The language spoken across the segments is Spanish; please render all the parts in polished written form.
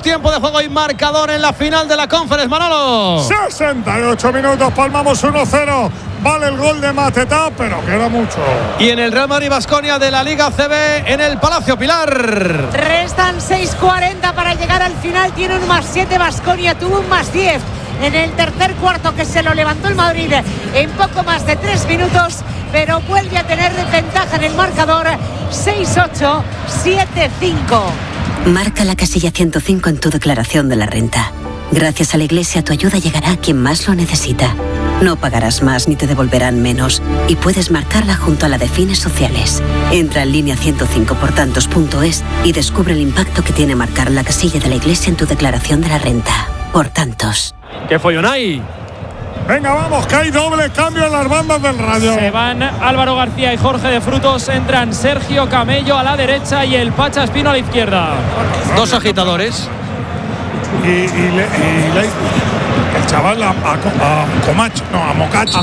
tiempo de juego y marcador en la final de la Conference, Manolo. 68 minutos, palmamos 1-0. Vale el gol de Matetá, pero queda mucho. Y en el Real Madrid-Baskonia de la Liga CB en el Palacio, Pilar. Restan 6:40 para llegar al final. Tiene un +7 Baskonia, tuvo un +10 en el tercer cuarto, que se lo levantó el Madrid en poco más de 3 minutos, pero vuelve a tener ventaja en el marcador. 6-8, 7-5. Marca la casilla 105 en tu declaración de la renta. Gracias a la Iglesia, tu ayuda llegará a quien más lo necesita. No pagarás más ni te devolverán menos, y puedes marcarla junto a la de fines sociales. Entra en línea 105portantos.es y descubre el impacto que tiene marcar la casilla de la Iglesia en tu declaración de la renta. Por tantos. ¡Qué follón hay! Venga, vamos, que hay doble cambio en las bandas del Rayo. Se van Álvaro García y Jorge de Frutos. Entran Sergio Camello a la derecha y el Pacha Espino a la izquierda. Dos agitadores. El chaval a Comach, no, a Mocach. A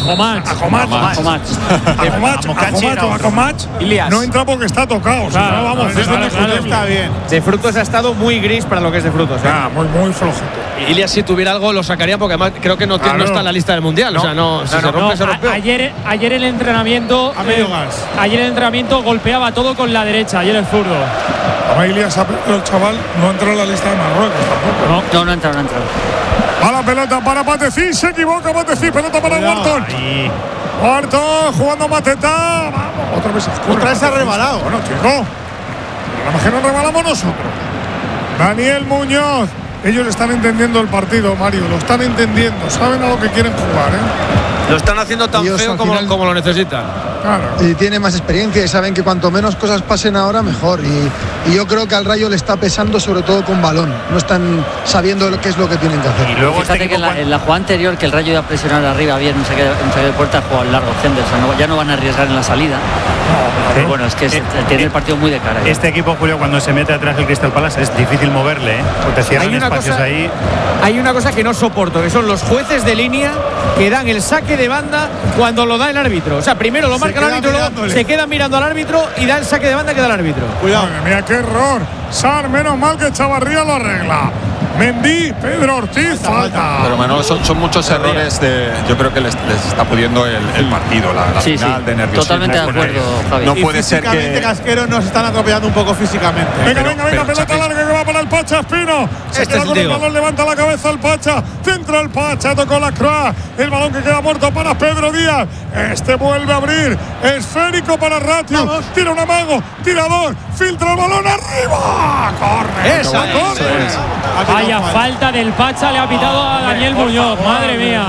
Comach. No entra porque está tocado. Claro, si no, vamos, está bien. De Frutos ha estado muy gris para lo que es de Frutos. Muy flojito. Ilias, si tuviera algo, lo sacaría, porque además creo que no está en la lista del Mundial. O sea, se rompe, se rompió. Ayer el entrenamiento. Ayer el entrenamiento golpeaba todo con la derecha. Ayer el zurdo. Ahora Ilias, el chaval, no entró en la lista de Marruecos tampoco. No entra. A la pelota para Patecín, se equivoca Patecín, pelota para Wharton. Wharton jugando a Matetá. Vamos, otra vez se ha rebalado. Bueno, chico, a lo mejor nos rebalamos nosotros. Daniel Muñoz. Ellos están entendiendo el partido, Mario, lo están entendiendo, saben a lo que quieren jugar, Lo están haciendo tan ellos feo como lo necesitan. Claro. Y tienen más experiencia y saben que cuanto menos cosas pasen ahora, mejor. Y yo creo que al Rayo le está pesando, sobre todo con balón. No están sabiendo qué es lo que tienen que hacer. Y luego fíjate que en la jugada anterior, que el Rayo iba a presionar arriba bien, un saque de puerta, jugó al largo Henderson. Ya no van a arriesgar en la salida. Pero bueno, es que tiene el partido muy de cara. Este equipo, Julio, cuando se mete atrás del Crystal Palace es difícil moverle, porque cierran espacios ahí. Hay una cosa que no soporto, que son los jueces de línea que dan el saque de banda cuando lo da el árbitro. O sea, primero lo marca el árbitro, luego se queda mirando al árbitro y da el saque de banda que da el árbitro. Cuidado. Madre mía, qué error. Sar, menos mal que Chavarría lo arregla. Mendy, Pedro Ortiz, falta. Pero Manolo, son muchos errores yo creo que les está pudiendo el partido, la final de nerviosismo. Totalmente de acuerdo, Javi. No puede ser que Casquero nos están atropellando un poco físicamente. Venga, pelota larga que va para el Pacha Espino. Se queda con el balón, levanta la cabeza el Pacha. Centra el Pacha, tocó la Croix. El balón que queda muerto para Pedro Díaz. Este vuelve a abrir. Esférico para Ratio. Tira un amago. Tirador. Filtra el balón arriba. Corre. Esa corre. Vaya falta del Pacha, le ha pitado a Daniel Muñoz. Madre mía.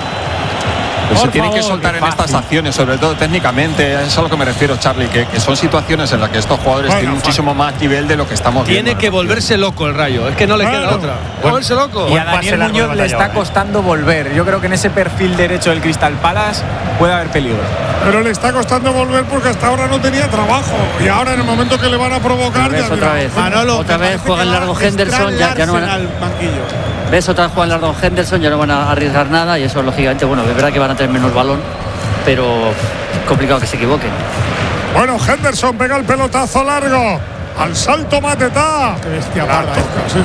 Pues se tienen que soltar en estas acciones, sobre todo técnicamente. Es a lo que me refiero, Charlie, que son situaciones en las que estos jugadores tienen muchísimo más nivel de lo que estamos viendo. Tiene que volverse loco el Rayo, es que no le queda otra. Volverse loco. Y a Daniel Muñoz le está costando volver. Yo creo que en ese perfil derecho del Crystal Palace puede haber peligro. Pero le está costando volver porque hasta ahora no tenía trabajo. Y ahora en el momento que le van a provocar. Otra vez juega el largo Henderson, ya no van a. ¿Ves? Otra vez juega el largo Henderson, ya no van a arriesgar nada y eso lógicamente, bueno, es verdad que van a tener menos balón, pero es complicado que se equivoquen. Bueno, Henderson pega el pelotazo largo. Al salto Matetá. Qué bestia parda. Sí,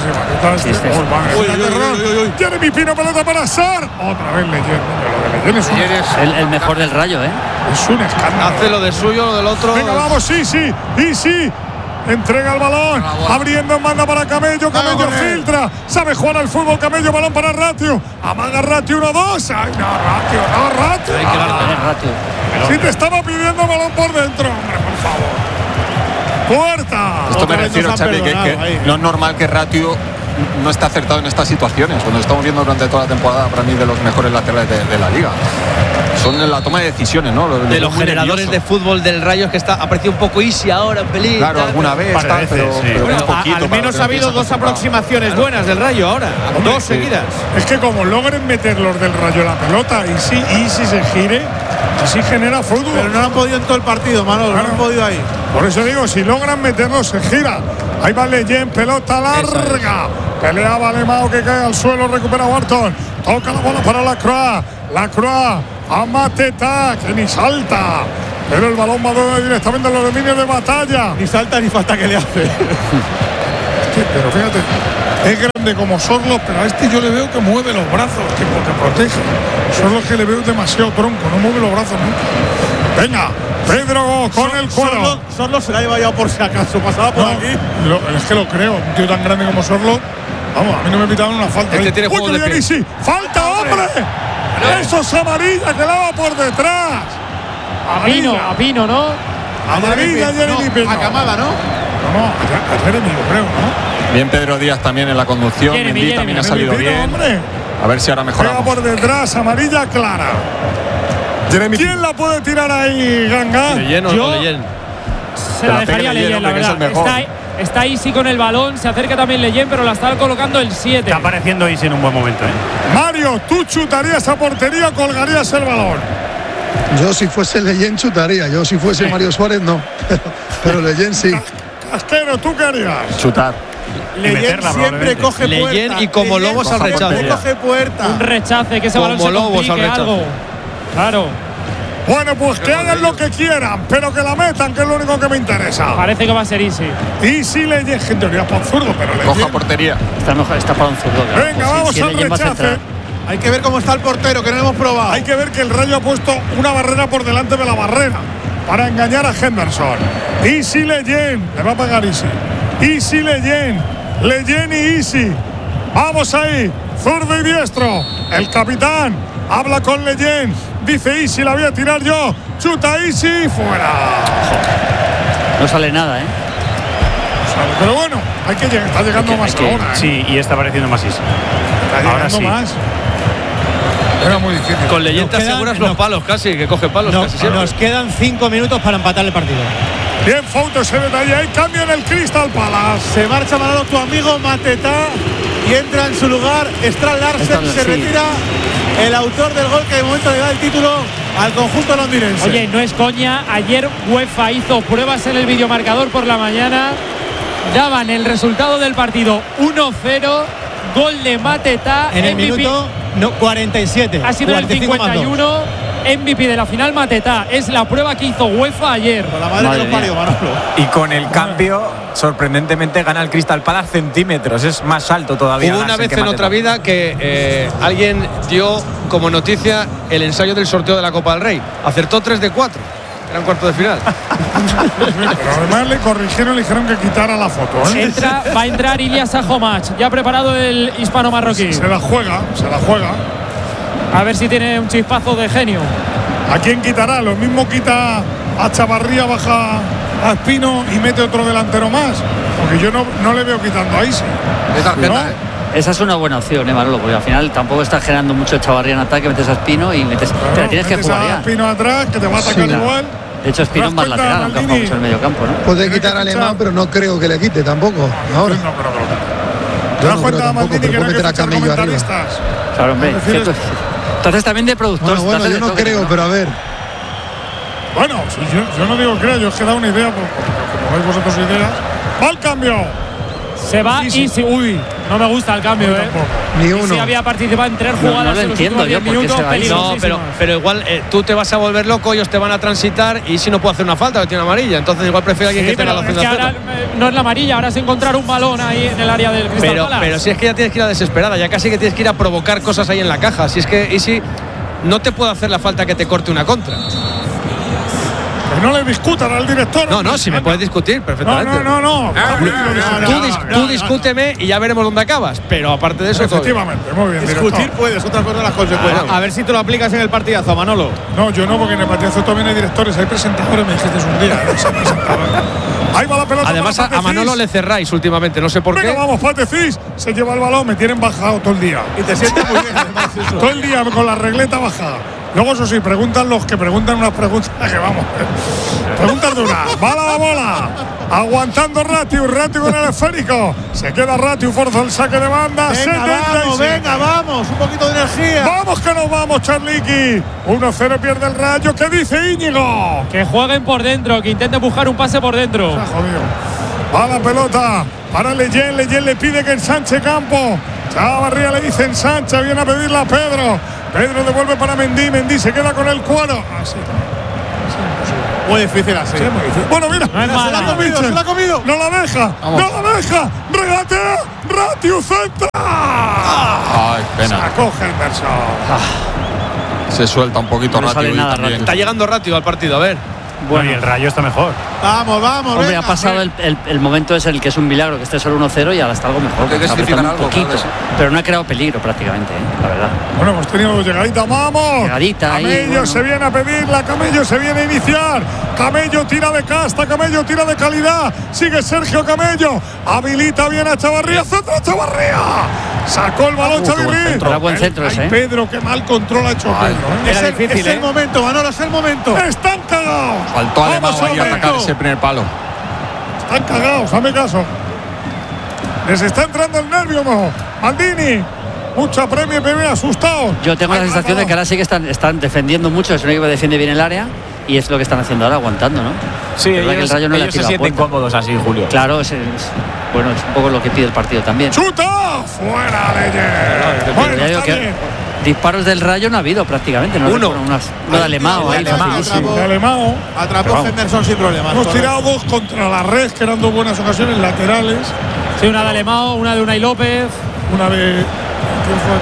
Matetá. Jeremy Pino, pelota para Sar. Otra vez Leyen. Es el mejor del Rayo, Es un escándalo. Hace lo de suyo, lo del otro. Venga, vamos, sí. Entrega el balón, abriendo, manda para Camello, filtra, sabe jugar al fútbol, Camello, balón para Ratio, amaga Ratio, 1-2, ay no, Ratio. Hay que tener Ratio. Si te estaba pidiendo balón por dentro, hombre, por favor. Puerta. Esto me refiero, Xavi, que no es normal que Ratio no está acertado en estas situaciones, cuando estamos viendo durante toda la temporada, para mí, de los mejores laterales de la liga. Son en la toma de decisiones, ¿no? De los generadores de fútbol del Rayo, es que ha aparecido un poco easy ahora en pelín. Claro, alguna vez, pero bueno, un poquito. Al menos ha habido dos aproximaciones buenas del Rayo ahora, dos seguidas. Es que como logren meter los del Rayo la pelota y si se gire, así genera fútbol. Pero no lo han podido en todo el partido, Manolo, no han podido ahí. Por eso digo, si logran meterlo, se gira. Ahí va Leyen, pelota larga. Pelea Valemao que cae al suelo, recupera Wharton. Toca la bola para la Croix. A Matetá, que ni salta. Pero el balón va directamente a los dominios de Batalla. Ni salta ni falta que le hace. Pero fíjate, Es grande como Sorloth, pero a este yo le veo que mueve los brazos, que protege. Sorloth que le veo demasiado tronco, no mueve los brazos nunca. Venga, Pedro con el cuero. Sorloth se la ha llevado por si acaso, pasaba por aquí. Es que lo creo, un tío tan grande como Sorloth. Vamos, a mí no me pitaron una falta. Este tiene juego de pie. Sí. ¡Falta, hombre! Eso es amarilla, que la va por detrás. A Pino, ¿no? Amarilla, Jeremy Pino. A Camada, ¿no? No, a Jeremy, lo creo, ¿no? Bien Pedro Díaz también en la conducción. Mendy también ha salido bien. Hombre. A ver si ahora mejoramos. Pega por detrás, amarilla clara. ¿Quién la puede tirar ahí, Ganga? Leyen o Leyen. Se la dejaría a Leyen, la verdad. Está Isi con el balón, se acerca también Leyen, pero la está colocando el 7. Está apareciendo Isi en un buen momento, Mario, tú chutarías a portería, colgarías el balón. Yo si fuese Leyen chutaría, yo si fuese Mario Suárez no, pero Leyen sí. Casquero, ¿tú qué harías? Chutar. Leyen siempre coge puerta. Leyen y como Lobos al rechace. Coge puerta. Un rechace, que ese balón se complique algo. Claro. Bueno, pues que hagan lo que quieran, pero que la metan, que es lo único que me interesa. Parece que va a ser Isi. Isi Leyen, en teoría para un zurdo, pero Leyen. Coja portería. Está para un zurdo. Claro. Venga, vamos al rechace. Hay que ver cómo está el portero, que no lo hemos probado. Hay que ver que el Rayo ha puesto una barrera por delante de la barrera para engañar a Henderson. Isi Leyen, le va a pagar Isi. Isi Leyen, Leyen y Isi. Vamos ahí, zurdo y diestro. El capitán habla con Leyen. Dice Isi, la voy a tirar yo. Chuta Isi, fuera. No sale nada, Pero bueno, está llegando más ahora. Sí, y está apareciendo más Isi. Está llegando más. Era muy difícil. Con Leyen te aseguras los palos casi, que coge palos casi siempre. Nos quedan 5 minutos para empatar el partido. Bien, Fouto ese detalle ahí, cambia en el Crystal Palace. Se marcha Manolo, tu amigo Mateta, y entra en su lugar Strand Larsen, se retira el autor del gol que de momento le da el título al conjunto londinense. Oye, no es coña, ayer UEFA hizo pruebas en el videomarcador por la mañana, daban el resultado del partido 1-0, gol de Mateta en el minuto 47. Ha sido el 51. MVP de la final Mateta. Es la prueba que hizo UEFA ayer. Con la madre que lo parió, Manolo. Y con el cambio, sorprendentemente gana el Crystal Palace centímetros. Es más alto todavía. Hubo una vez en otra vida que alguien dio como noticia el ensayo del sorteo de la Copa del Rey. Acertó 3 de 4. Era un cuarto de final. Pero además le corrigieron, le dijeron que quitara la foto. Va a entrar Ilyas Ahomach. Ya ha preparado el hispano-marroquí. Se la juega. A ver si tiene un chispazo de genio. ¿A quién quitará? Lo mismo quita a Chavarría, baja a Espino y mete otro delantero más. Porque yo no le veo quitando a Isi. Esa es una buena opción, Manolo, porque al final tampoco está generando mucho Chavarría en ataque, metes a Espino y metes. Te la tienes que jugar ya. Espino atrás, que te va a atacar igual. De hecho, Espino es más lateral, aunque juega mucho en el medio campo, ¿no? Puede quitar a Alemán, pero no creo que le quite tampoco. Ahora. ¿Te das cuenta, Maldini, que no hay que fichar comentaristas? Claro, hombre. Entonces también de productor. Bueno, yo no creo, pero a ver. Bueno, yo no digo creo, yo os he dado una idea, como veis vosotros ideas. ¡Va el cambio! Se va Isi. Uy, no me gusta el cambio, Ni uno. Isi había participado en 3 jugadas no lo entiendo yo, minutos. No, pero igual tú te vas a volver loco, ellos te van a transitar y si no puede hacer una falta, que tiene amarilla. Entonces igual prefiere alguien que tenga la opción de hacerlo. Ahora no es la amarilla, ahora es encontrar un balón ahí en el área del Crystal Palace. Pero si es que ya tienes que ir a desesperada, ya casi que tienes que ir a provocar cosas ahí en la caja. Si es que Isi no te puede hacer la falta que te corte una contra. Que no le discutan al director. No, si me puedes discutir perfectamente. No. Tú discúteme y ya veremos dónde acabas. Pero aparte de eso, efectivamente, muy bien. Discutir puedes, otra cosa las consecuencias. A ver si tú lo aplicas en el partidazo, Manolo. No, yo no, porque en el partidazo también hay directores, hay presentadores, me dijiste un día. Ahí va la pelota. Además, a Manolo le cerráis últimamente, no sé por qué. Venga, vamos, Patefis. Se lleva el balón, me tienen bajado todo el día. Y te sientes muy bien, además, eso. Todo el día con la regleta bajada. Luego, eso sí, preguntan los que preguntan unas preguntas que vamos. Preguntas duras. Va la bola. Aguantando Ratiu con el esférico. Se queda Ratiu, forza el saque de banda. Venga, vamos. Un poquito de energía. Vamos que nos vamos, Charliqui. 1-0 pierde el Rayo. ¿Qué dice Íñigo? Que jueguen por dentro, que intenten buscar un pase por dentro. Se ha jodido. Va la pelota para Leyen. Leyen le pide que ensanche campo. Chavarría le dice ensancha. Viene a pedirla a Pedro. Pedro devuelve para Mendy. Mendy se queda con el cuero. Así. Muy difícil así. Sí, muy difícil. Bueno, mira, No es mala. Se la ha comido. no la deja, Vamos. no la deja. Regatea, Ratiu centra. Ay, pena. Sacó Henderson. Se suelta un poquito No sale Ratio nada, también. Está llegando Ratio al partido, a ver. Bueno, y el Rayo está mejor. Vamos, Hombre, venga, ha pasado el momento ese en el que es un milagro que esté solo 1-0 y ahora está algo mejor. Hay que Está significar apretando un algo, poquito, claro, pero no ha creado peligro prácticamente, la verdad. Bueno, hemos tenido llegadita, vamos. Llegadita ahí, Camello bueno. se viene a pedirla, Camello se viene a iniciar. Camello tira de casta, Camello tira de calidad. Sigue Sergio Camello. Habilita bien a Chavarría, centra Chavarría. Sacó el balón Chavarría. Era buen centro ese, ¿eh? Pedro, qué mal control ha hecho Pedro. Era difícil, es el momento, Manolo, es el momento. Están cagados. Faltó Alemão Vamos, ahí a atacar Alberto. ese primer palo. Están cagados, hazme caso. Les está entrando el nervio, ¿no? Maldini. Mucha premio, asustados. Yo tengo la Ay, sensación de que ahora sí que están defendiendo mucho. Es un equipo que defiende bien el área y es lo que están haciendo ahora, aguantando, ¿no? Sí, Es verdad que el ellos, Rayo no le ha ellos se tirado a sienten puerta. cómodos así, Julio. Claro, bueno, es un poco lo que pide el partido también. ¡Chuta! ¡Fuera, Leyer! Bueno, Ya digo está que bien. disparos del Rayo no ha habido prácticamente. No Uno. Uno de Alemão ahí. facilísimo. De Alemão. Atrapó Henderson sin problemas. Hemos tirado dos contra la red, que eran dos buenas ocasiones laterales. Sí, una de Alemão, una de Unai López. Una de. ¿Quién fue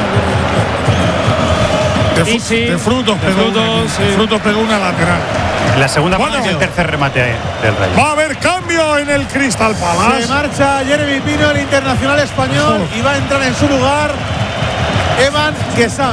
aquí? Sí, sí. De Frutos De pegó Frutos, una, sí. Frutos pegó una lateral. La segunda Bueno. parte es el tercer remate del Rayo. Va a haber cambio en el Crystal Palace. Se marcha Jeremy Pino, el internacional español, y va a entrar en su lugar Evan Guessam.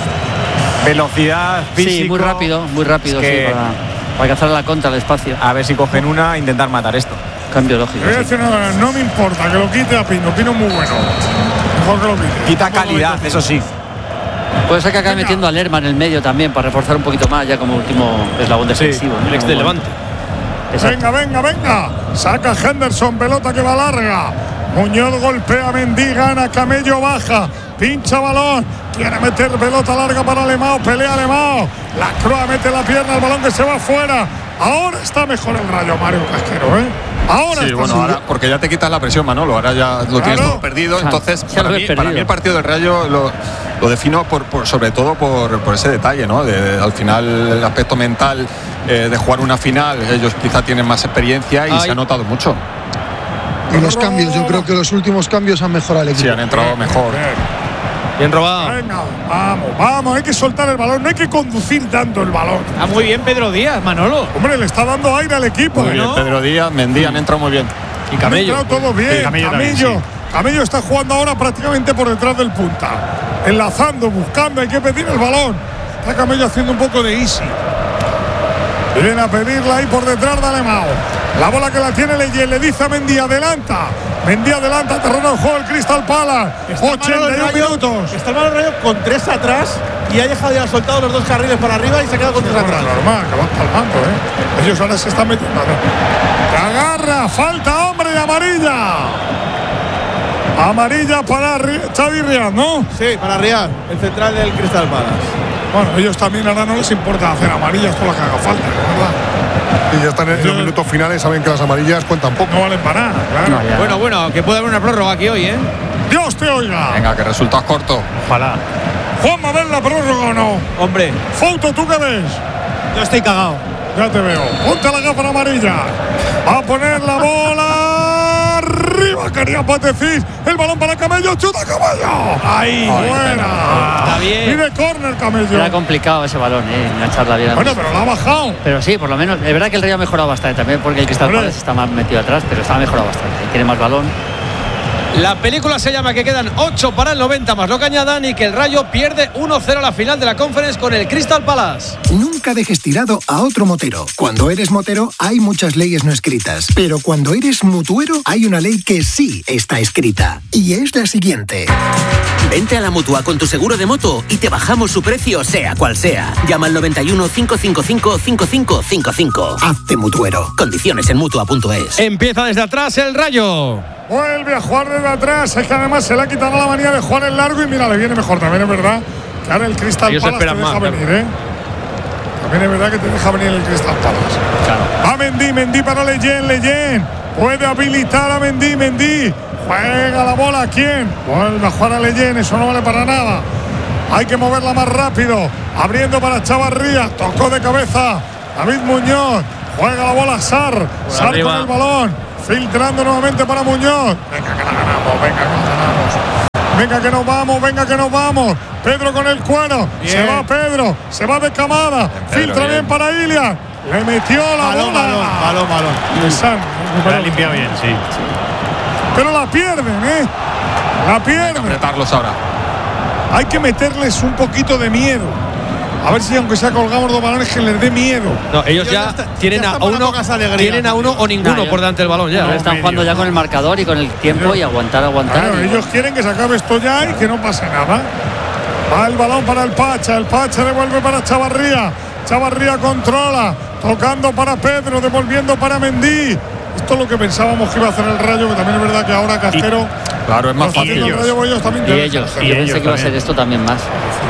Velocidad, físico. Sí, muy rápido, Es que- sí, para alcanzar la contra al espacio. A ver si cogen una e intentar matar esto. Cambio lógico. Le voy a Sí. decir nada, no me importa que lo quite a Pino. Pino es muy bueno. Mejor que lo quite. Quita calidad, eso sí. Puede ser que acabe metiendo a Lerma en el medio también para reforzar un poquito más ya como último eslabón defensivo. ¿no? El ex de Levante. Exacto. Venga. Saca Henderson, pelota que va larga. Muñoz golpea, Mendy, gana, Camello baja, pincha balón, quiere meter pelota larga para Alemão, pelea Alemão. La Croa mete la pierna, el balón que se va fuera. Ahora está mejor el Rayo, Mario Casquero, ¿eh? Ahora Sí, está bueno, ahora, porque ya te quitas la presión, Manolo, ahora ya lo tienes todo perdido. Entonces, ya lo para he mí, perdido. el partido del Rayo lo defino sobre todo por ese detalle, ¿no? Al final, el aspecto mental de jugar una final, ellos quizá tienen más experiencia y se ha notado mucho. Y los cambios, yo creo que los últimos cambios han mejorado el equipo. Sí, han entrado mejor. Bien robado. Venga, vamos, hay que soltar el balón, no hay que conducir dando el balón. Ah, muy bien Pedro Díaz, Manolo. Hombre, le está dando aire al equipo. Muy bien, ¿no? Pedro Díaz, Mendy han entrado muy bien. Y Camello. Han entrado todo bien. Sí, Camello también, Camello está jugando ahora prácticamente por detrás del punta. Enlazando, buscando, hay que pedir el balón. Está Camello haciendo un poco de easy. Viene a pedirla ahí por detrás de Alemão. La bola que la tiene le dice a Mendy, adelanta. Mendy adelanta, terreno de juego el Crystal Palace. 81 minutos. Está el balón Rayo con 3 atrás y ha dejado ya soltado los dos carriles para arriba y se ha quedado con 3 atrás. Normal, que van palmando, ¿eh? Ellos ahora se están metiendo. Agarra, falta, hombre, y amarilla. Amarilla para Xavi Riad, ¿no? Sí, para Riad, el central del Crystal Palace. Bueno, ellos también ahora no les importa hacer amarillas con las que haga falta, ¿verdad? Y ya están en los minutos finales, saben que las amarillas cuentan poco. No valen para nada, claro. Bueno, que puede haber una prórroga aquí hoy, ¿eh? Dios te oiga. Venga, que resultados cortos. Ojalá. Juan, ¿va a ver la prórroga o no? Hombre, Foto, ¿tú qué ves? yo estoy cagado. Ya te veo. Ponte la gafa amarilla. Va a poner la bola arriba. Quería Patecís. El balón para Camello. ¡Chuta Camello! ¡Ahí! ¡Buena! Está bien. Pide córner Camello. Era complicado ese balón, engancharla bien. Bueno, pero la ha bajado. Pero sí, por lo menos, es verdad que el Rayo ha mejorado bastante también porque el Crystal Hombre. Palace está más metido atrás, pero está mejorado bastante. Tiene más balón. La película se llama que quedan 8 para el 90 más lo que añadan y que el Rayo pierde 1-0 la final de la Conference con el Crystal Palace. Nunca dejes tirado a otro motero. Cuando eres motero hay muchas leyes no escritas, pero cuando eres mutuero hay una ley que sí está escrita y es la siguiente. Vente a la Mutua con tu seguro de moto y te bajamos su precio sea cual sea. Llama al 91 555 5555. Hazte mutuero. Condiciones en Mutua.es. Empieza desde atrás el Rayo. Vuelve a jugar desde atrás. Es que además se le ha quitado la manía de jugar en largo y mira, le viene mejor. También es verdad que ahora el Crystal Ellos Palace te esperan deja más, venir, ¿eh? También es verdad que te deja venir el Crystal Palace. Claro. Va Mendy para Leyen. Puede habilitar a Mendy. Juega la bola, ¿a quién? Vuelve a jugar a Leyen, eso no vale para nada. Hay que moverla más rápido. Abriendo para Chavarría. Tocó de cabeza. David Muñoz. Juega la bola Sar. Sar con el balón. Filtrando nuevamente para Muñoz. Venga, que la ganamos. Venga, que la ganamos. Venga, que nos vamos. Venga, que nos vamos. Pedro con el cuero. Bien. Se va Pedro. Se va de camada. Filtra bien para Ilias. Le metió la bola. Balón. La ha limpiado bien, sí. Pero la pierden, La pierden. Hay que apretarlos ahora. Hay que meterles un poquito de miedo. A ver si aunque sea colgamos dos balones que les dé miedo. No, ellos ya tienen a uno. Tienen a uno o ninguno por delante del balón ya. Están jugando ya con el marcador y con el tiempo y aguantar. Claro, ellos quieren que se acabe esto ya y que no pase nada. Va el balón para el Pacha. El Pacha devuelve para Chavarría. Chavarría controla. Tocando para Pedro. Devolviendo para Mendy. Esto es lo que pensábamos que iba a hacer el Rayo, que también es verdad que ahora Casquero. Claro, es más fácil. Y ellos. Yo pensé que iba a ser esto también más.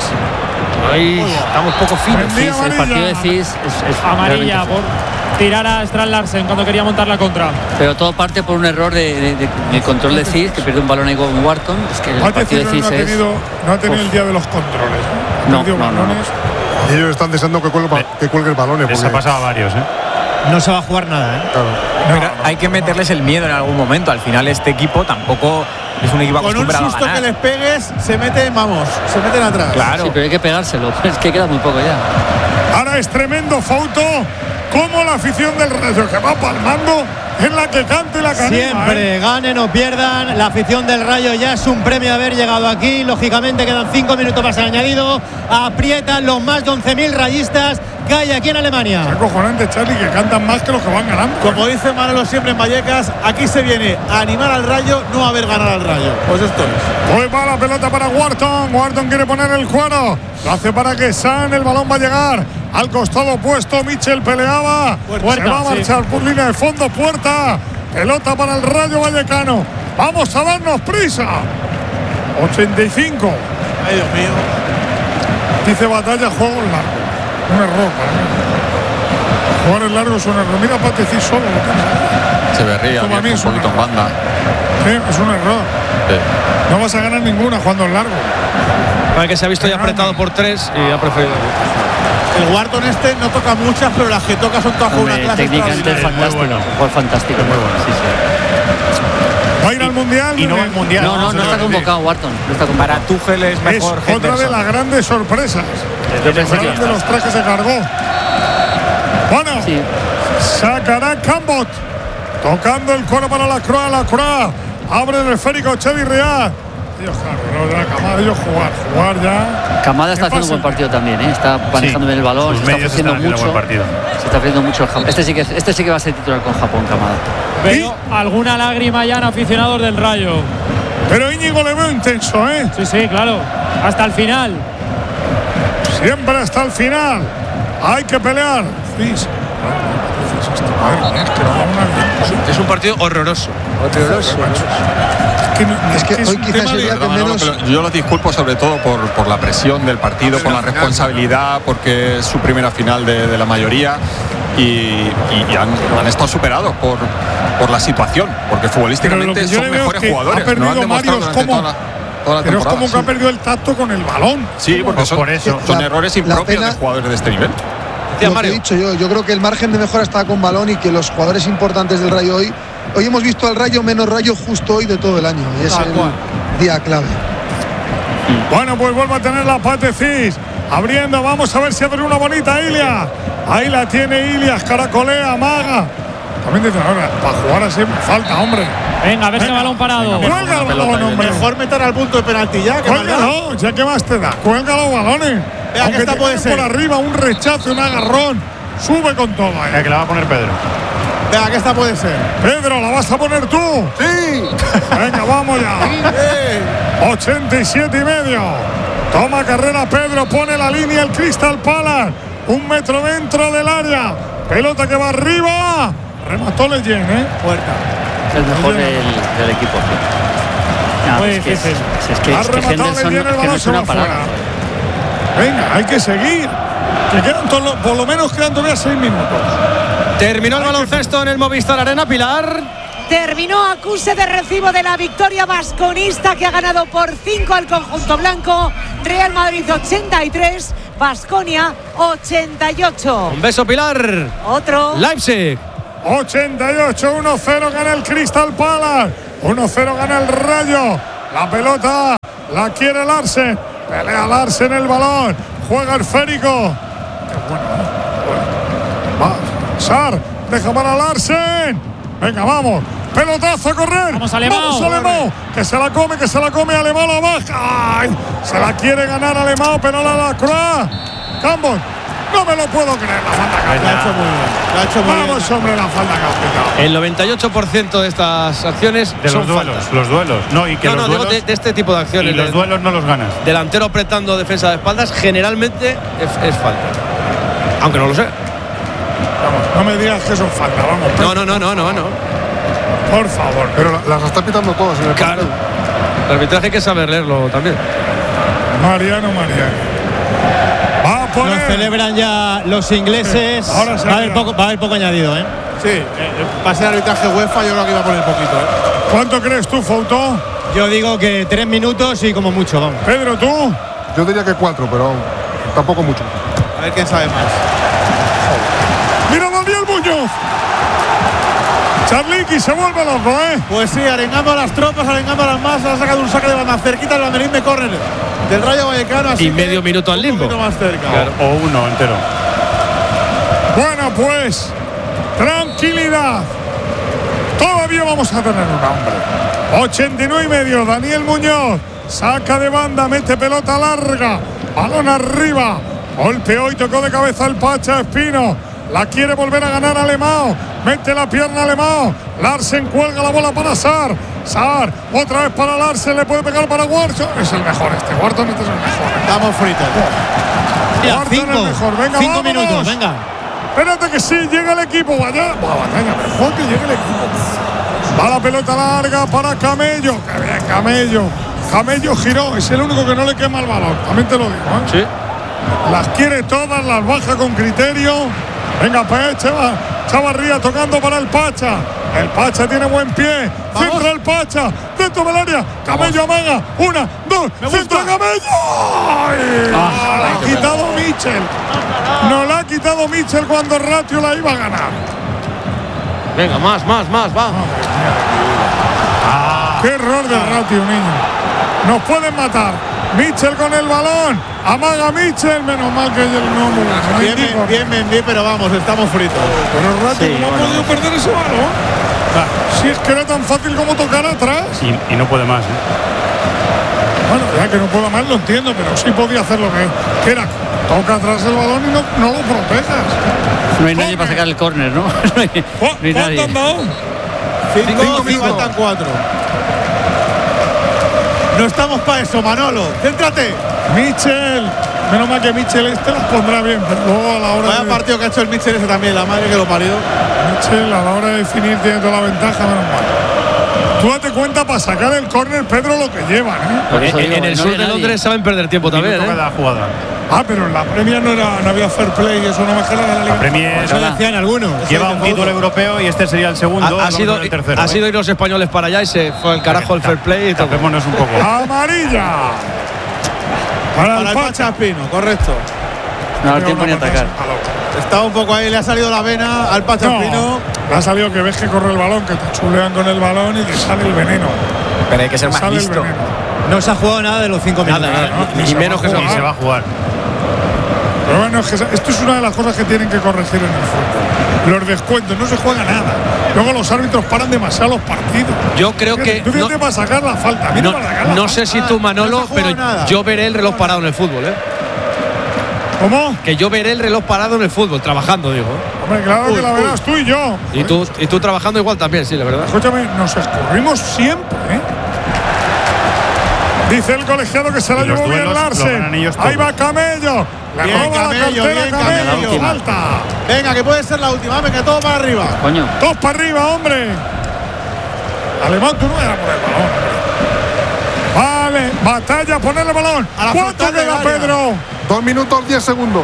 Ahí estamos poco finos. El partido de Cis es amarilla por tirar a Strand Larsen cuando quería montar la contra. Pero todo parte por un error de control de Cis, que pierde un balón ahí con Wharton. Es que el partido de Cis no ha tenido el día de los controles. No. Y ellos están deseando que cuelgue el balón. Les ha pasado a varios, No se va a jugar nada, Claro. Pero hay que meterles el miedo en algún momento. Al final este equipo tampoco es un equipo acostumbrado a ganar. Con un susto que les pegues, se meten atrás. Claro. Sí, pero hay que pegárselo. Es que queda muy poco ya. Ahora es tremendo Fouto. Como la afición del Rayo que va palmando en la que cante la canela. Siempre ganen o pierdan, la afición del Rayo ya es un premio haber llegado aquí. Lógicamente quedan 5 minutos más añadido. Aprietan los más de 11.000 rayistas que hay aquí en Alemania. Es acojonante, Charlie, que cantan más que los que van ganando. Como dice Manolo siempre en Vallecas, aquí se viene a animar al Rayo, no a ver ganar al Rayo. Pues esto es. Pues va la pelota para Wharton. Wharton quiere poner el cuero. Lo hace para que San. El balón va a llegar al costado opuesto. Mitchell peleaba. Se va a marchar por línea de fondo. Puerta. Pelota para el Rayo Vallecano. Vamos a darnos prisa. 85. Ay, Dios mío. Dice Batalla, juego en largo. Un error para mí. Jugar en largo es un error. Mira, para decir solo lo que se berría un poquito en banda. Sí, es un error. Sí. No vas a ganar ninguna jugando en largo. Para que se ha visto ya apretado por 3 y ha preferido. El Wharton no toca muchas, pero las que toca son todas una clase. Técnicamente es fantástico. Jugar fantástico. Muy bueno. Sí. ¿Va a ir al Mundial? Y no va al Mundial. No está convocado Wharton. No está convocado. Para Tuchel es mejor. Es otra de las grandes sorpresas. Yo pensé que de los trajes se cargó. Bueno, sí. Sacará Cambot. Tocando el coro para la Croix. Abre el esférico Chedi Real. Ellos, claro, ellos jugar ya. Camada está haciendo un buen partido también, Está manejando bien el balón, se está ofreciendo mucho. Se está ofreciendo mucho el Japón. Este sí que va a ser titular con Japón, Camada. Veo alguna lágrima ya en aficionados del Rayo. Pero Íñigo le veo intenso, Sí, claro. Hasta el final. Siempre hasta el final. Hay que pelear. Es un partido horroroso. Es que hoy quizás sería que menos. Yo lo disculpo sobre todo por la presión del partido, por la responsabilidad, porque es su primera final de la mayoría y han estado superados por la situación, porque futbolísticamente son mejores jugadores. Ha perdido Marios como. Pero es como que ha perdido el tacto con el balón. Sí, porque son errores impropios de jugadores de este nivel. Lo que he dicho yo creo que el margen de mejora está con balón y que los jugadores importantes del Rayo hoy hemos visto al Rayo menos Rayo justo hoy de todo el año y es el día clave. Bueno, pues vuelve a tener la Patecís abriendo, vamos a ver si abre una bonita Ilias. Ahí la tiene Ilias, caracolea, amaga. También dice, ahora, para jugar así falta, hombre. Venga, a ver ese balón parado. Cuelga el balón, hombre. Mejor meter al punto de penalti ya. Cuélgalo, ya que más te da. Cuelga los balones. Vea que esta puede ser por arriba, un rechazo, un agarrón. Sube con todo ahí. Que la va a poner Pedro. Vea que esta puede ser. Pedro, ¿la vas a poner tú? Sí. Venga, vamos ya. 87 y medio. Toma carrera Pedro, pone la línea el Crystal Palace. 1 metro dentro del área. Pelota que va arriba. Remató Leyen, Puerta. Es el mejor del equipo. Es que Henderson no es una parada. Venga, hay que seguir. Que quedan por lo menos quedan todavía 6 minutos. Terminó el baloncesto en el Movistar Arena, Pilar. Terminó acuse de recibo de la victoria vasconista, que ha ganado por 5 al conjunto blanco. Real Madrid 83, Baskonia 88. Un beso, Pilar. Otro. Leipzig 88, 1-0 gana el Crystal Palace, 1-0 gana el Rayo. La pelota la quiere Larsen, pelea Larsen el balón, juega el esférico. Qué bueno. Va, Sar, deja para Larsen. Venga, vamos. Pelotazo a correr. Vamos, Alemão. Que se la come. Alemão la baja. Ay, se la quiere ganar Alemão, pero la Croix. Cambon. No me lo puedo creer, la falta que la ha hecho muy bien. La ha hecho muy Vamos, bien. hombre, la falta que ha pitado. El 98% de estas acciones de son los duelos. faltas. Los duelos. No, y que No, los digo duelos. de este tipo de acciones. Y los duelos no los ganas. Delantero apretando defensa de espaldas, generalmente es falta. Aunque no lo sé. Vamos, no me digas que son falta, vamos. No. Por favor. Pero las está pitando todas en el Claro. El arbitraje hay que saber leerlo también. Mariano. Va a poner. Lo celebran ya los ingleses. Ahora va a haber poco añadido, ¿eh? Sí, va a ser arbitraje UEFA, yo creo que iba a poner poquito, ¿eh? ¿Cuánto crees tú, Fouto? Yo digo que 3 minutos y como mucho, vamos. Pedro, ¿tú? Yo diría que 4, pero tampoco mucho. A ver quién sabe más. Mira Daniel Muñoz. Charliqui se vuelve loco, ¿eh? Pues sí, arengando a las tropas, arengando a las masas, ha sacado un saque de banda cerquita del banderín de córner del Rayo Vallecano. Así Y medio minuto al limbo. Un poquito más cerca. Claro, o uno entero. Bueno, pues, tranquilidad. Todavía vamos a tener un hombre. 89,5, Daniel Muñoz. Saca de banda, mete pelota larga. Balón arriba. Golpeó y tocó de cabeza el Pacha Espino. La quiere volver a ganar Alemão. Mete la pierna Alemão. Larsen cuelga la bola para Sar. Sar, otra vez para Larsen. Le puede pegar para Wharton. Es el mejor este. Wharton este es el mejor. Estamos fritos. Wharton es el mejor. Venga, 5 minutos, venga. Espérate que sí, llega el equipo. Vaya, batalla, mejor que llegue el equipo. Va la pelota larga para Camello. Qué bien, Camello. Camello giró. Es el único que no le quema el balón. También te lo digo, ¿eh? Sí. Las quiere todas, las baja con criterio. Venga, pues, Chavarría tocando para el Pacha. El Pacha tiene buen pie. Vamos. Centra el Pacha. Dentro del área. Camello amaga. 1, 2. Centra Camello. ¡Ay! La ha quitado Mitchell. No la ha quitado Mitchell cuando Ratio la iba a ganar. Venga, más, va. Qué error de Ratio, niño. Nos pueden matar. Mitchell con el balón. Amaga Mitchell. Menos mal que él no. Bien Mendy, pero vamos, estamos fritos. Pero Ratio, Sí, ¿cómo ha bueno. podido perder ese balón? Si es que era tan fácil como tocar atrás. Y no puede más, ¿eh? Bueno, ya que no pueda más lo entiendo, pero sí podía hacer lo que era. Toca atrás el balón y no lo protejas. No hay nadie para sacar el córner, ¿no? No hay ¿Cuánto nadie. han dado? 5 faltan 4. No estamos para eso, Manolo. Céntrate. Mitchell. Menos mal que Mitchell este las pondrá bien, pero luego a la hora Vaya de... partido que ha hecho el Mitchell ese también, la madre que lo parió. Mitchell a la hora de definir tiene toda la ventaja, menos mal. Tú date cuenta para sacar el córner, Pedro, lo que llevan, ¿eh? Por eso digo, En el no sur hay de nadie. Londres saben perder tiempo también, Minuto ¿eh? cada jugada. Ah, pero en la Premier no había fair play, eso no me jala de la Liga. La Premier Eso decían algunos. lleva un título europeo y este sería el segundo. Ha sido el tercero. ir los españoles para allá y se fue el carajo el fair play y todo. Tapémonos un poco. Amarilla. Para Para el el Pacha. Pacha Espino, correcto. No da tiempo ni a atacar. Estaba un poco ahí, le ha salido la vena al Pacha Espino. Le ha salido que ves que corre el balón, que te chulean con el balón y te sale el veneno. Pero hay que ser más Sale el listo. veneno. No se ha jugado nada de los 5 minutos. Nada. Ni Ni se menos va a que jugar. Y se va a jugar. Pero bueno, es que esto es una de las cosas que tienen que corregir en el fútbol. Los descuentos, no se juega nada. Luego los árbitros paran demasiado los partidos. Yo creo que Tú fíjate para sacar la falta. Mira para sacar la no falta. sé si tú, Manolo, no se ha pero jugado nada. yo veré el reloj parado en el fútbol, ¿eh? ¿Cómo? Que yo veré el reloj parado en el fútbol, trabajando, digo. Hombre, claro que la verás tú y yo. Y tú trabajando igual también, sí, la verdad. Escúchame, nos escurrimos siempre, ¿eh? Dice el colegiado que se la Y los llevó bien duelos los ganan Larsen. ellos Ahí todos. va Camello. Le Bien, roba Camello, la cartera bien, Camello. Camello. Falta. Venga, que puede ser la última. Venga, todo para arriba. Coño. Dos para arriba, hombre. Alemán, tú no eras por el balón. Vale, batalla, ponerle balón. A la ¿Cuánto frontal del queda, área. Pedro? 2 minutos 10 segundos.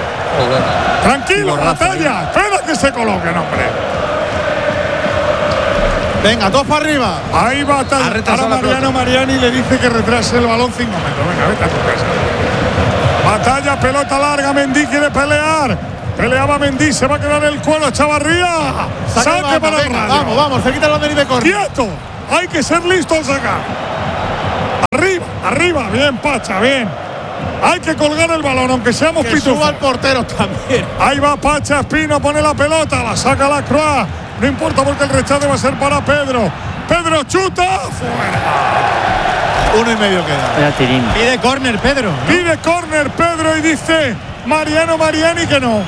Tranquilo, batalla. Espera que se coloquen, hombre. Venga, todos para arriba. Ahí va ahora Mariano Mariani le dice que retrase el balón 5 metros. Venga, vete a tu casa. Batalla, pelota larga, Mendy quiere pelear. Peleaba Mendy, se va a quedar el cuero, Chavarría. Saque para el Rayo. Vamos, se quita el banderín de córner. ¡Quieto! Hay que ser listo al sacar. Arriba, bien, Pacha, bien. Hay que colgar el balón, aunque seamos pitufos. Suba al portero también. Ahí va Pacha, Espino pone la pelota, la saca la Croix. No importa porque el rechace va a ser para Pedro. Pedro chuta, fuera. 1,5 queda. Pide córner, Pedro. Pide córner, Pedro, y dice Mariano Mariani que no.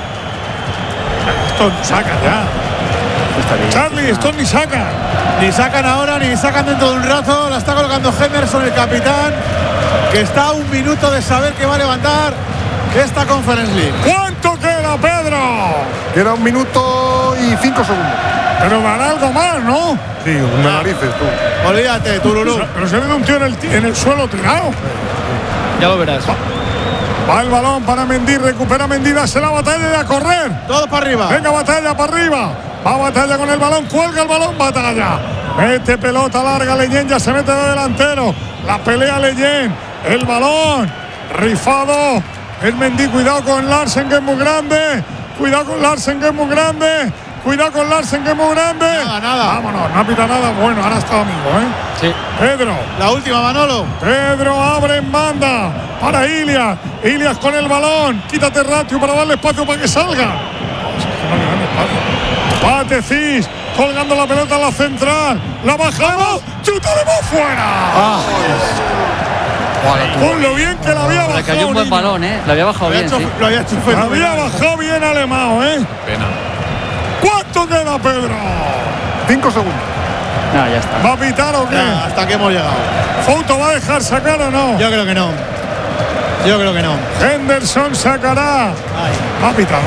Esto saca ya. Charlie, esto ni saca. Ni sacan ahora, ni sacan dentro de un rato. La está colocando Henderson, el capitán, que está a 1 minuto de saber que va a levantar esta Conference League. ¿Cuánto queda, Pedro? Queda 1 minuto y 5 segundos. Pero dará algo más, ¿no? Sí, me narices tú. Olvídate, Tururú. Pero se ve un tío en el suelo tirado. Ya lo verás. Va el balón para Mendy, recupera Mendy, hace la batalla y a correr. Todo para arriba. Venga, batalla para arriba. Va Batalla con el balón, cuelga el balón, Batalla. Mete pelota larga, Leyen ya se mete de delantero. La pelea Leyen. El balón rifado. El Mendy, cuidado con Larsen que es muy grande. Cuidado con Larsen que es muy grande. Cuidado con Larsen que es muy grande. Nada. Vámonos, no pita nada. Bueno, ahora está amigo, Sí. Pedro. La última, Manolo. Pedro abre en banda para Ilias. Ilias con el balón. Quítate ratio para darle espacio para que salga. Patecís colgando la pelota a la central. La bajamos. Chuta de voz fuera. Con lo bien que la había bajado. Le cayó un buen balón, La había bajado bien. La había bajado bien Alemão, Pena. ¿Cuánto queda, Pedro? 5 segundos. No, ya está. ¿Va a pitar o qué? Hasta que hemos llegado. ¿Fouto va a dejar sacar o no? Yo creo que no. Henderson sacará. Va a pitar.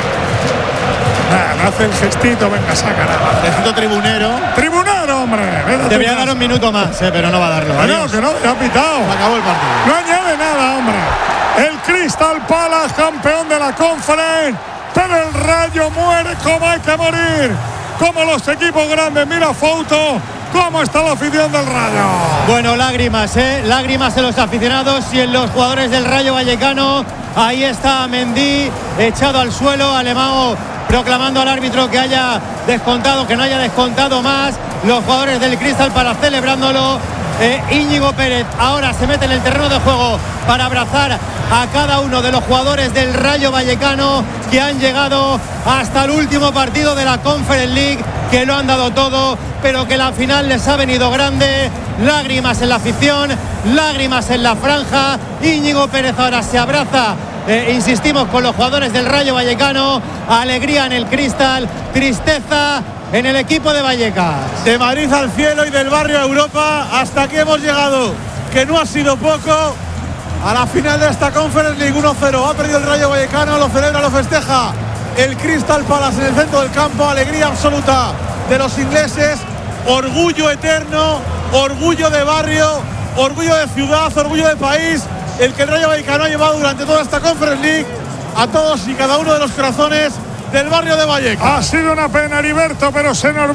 Me hace el gestito, venga, sacará. Gestito tribunero. Tribunero, hombre. Debería dar 1 minuto más, pero no va a darlo. Que no, ya ha pitado. Se acabó el partido. No añade nada, hombre. El Crystal Palace, campeón de la Conference. Pero el Rayo muere como hay que morir. Como los equipos grandes. Mira, Fouto, cómo está la afición del Rayo. Bueno, lágrimas, lágrimas en los aficionados y en los jugadores del Rayo Vallecano. Ahí está Mendy echado al suelo. Alemão proclamando al árbitro que haya descontado, que no haya descontado más. Los jugadores del Crystal para celebrándolo. Íñigo Pérez ahora se mete en el terreno de juego para abrazar a cada uno de los jugadores del Rayo Vallecano que han llegado hasta el último partido de la Conference League, que lo han dado todo, pero que la final les ha venido grande. Lágrimas en la afición, lágrimas en la franja. Íñigo Pérez ahora se abraza, insistimos, con los jugadores del Rayo Vallecano. Alegría en el Crystal, tristeza en el equipo de Vallecas. De Madrid al cielo y del barrio a Europa, hasta aquí hemos llegado, que no ha sido poco. A la final de esta Conference League, 1-0. Ha perdido el Rayo Vallecano, lo celebra, lo festeja el Crystal Palace en el centro del campo. Alegría absoluta de los ingleses. Orgullo eterno, orgullo de barrio, orgullo de ciudad, orgullo de país. El que el Rayo Vallecano ha llevado durante toda esta Conference League a todos y cada uno de los corazones del barrio de Vallecas. Ha sido una pena, Heriberto, pero se nos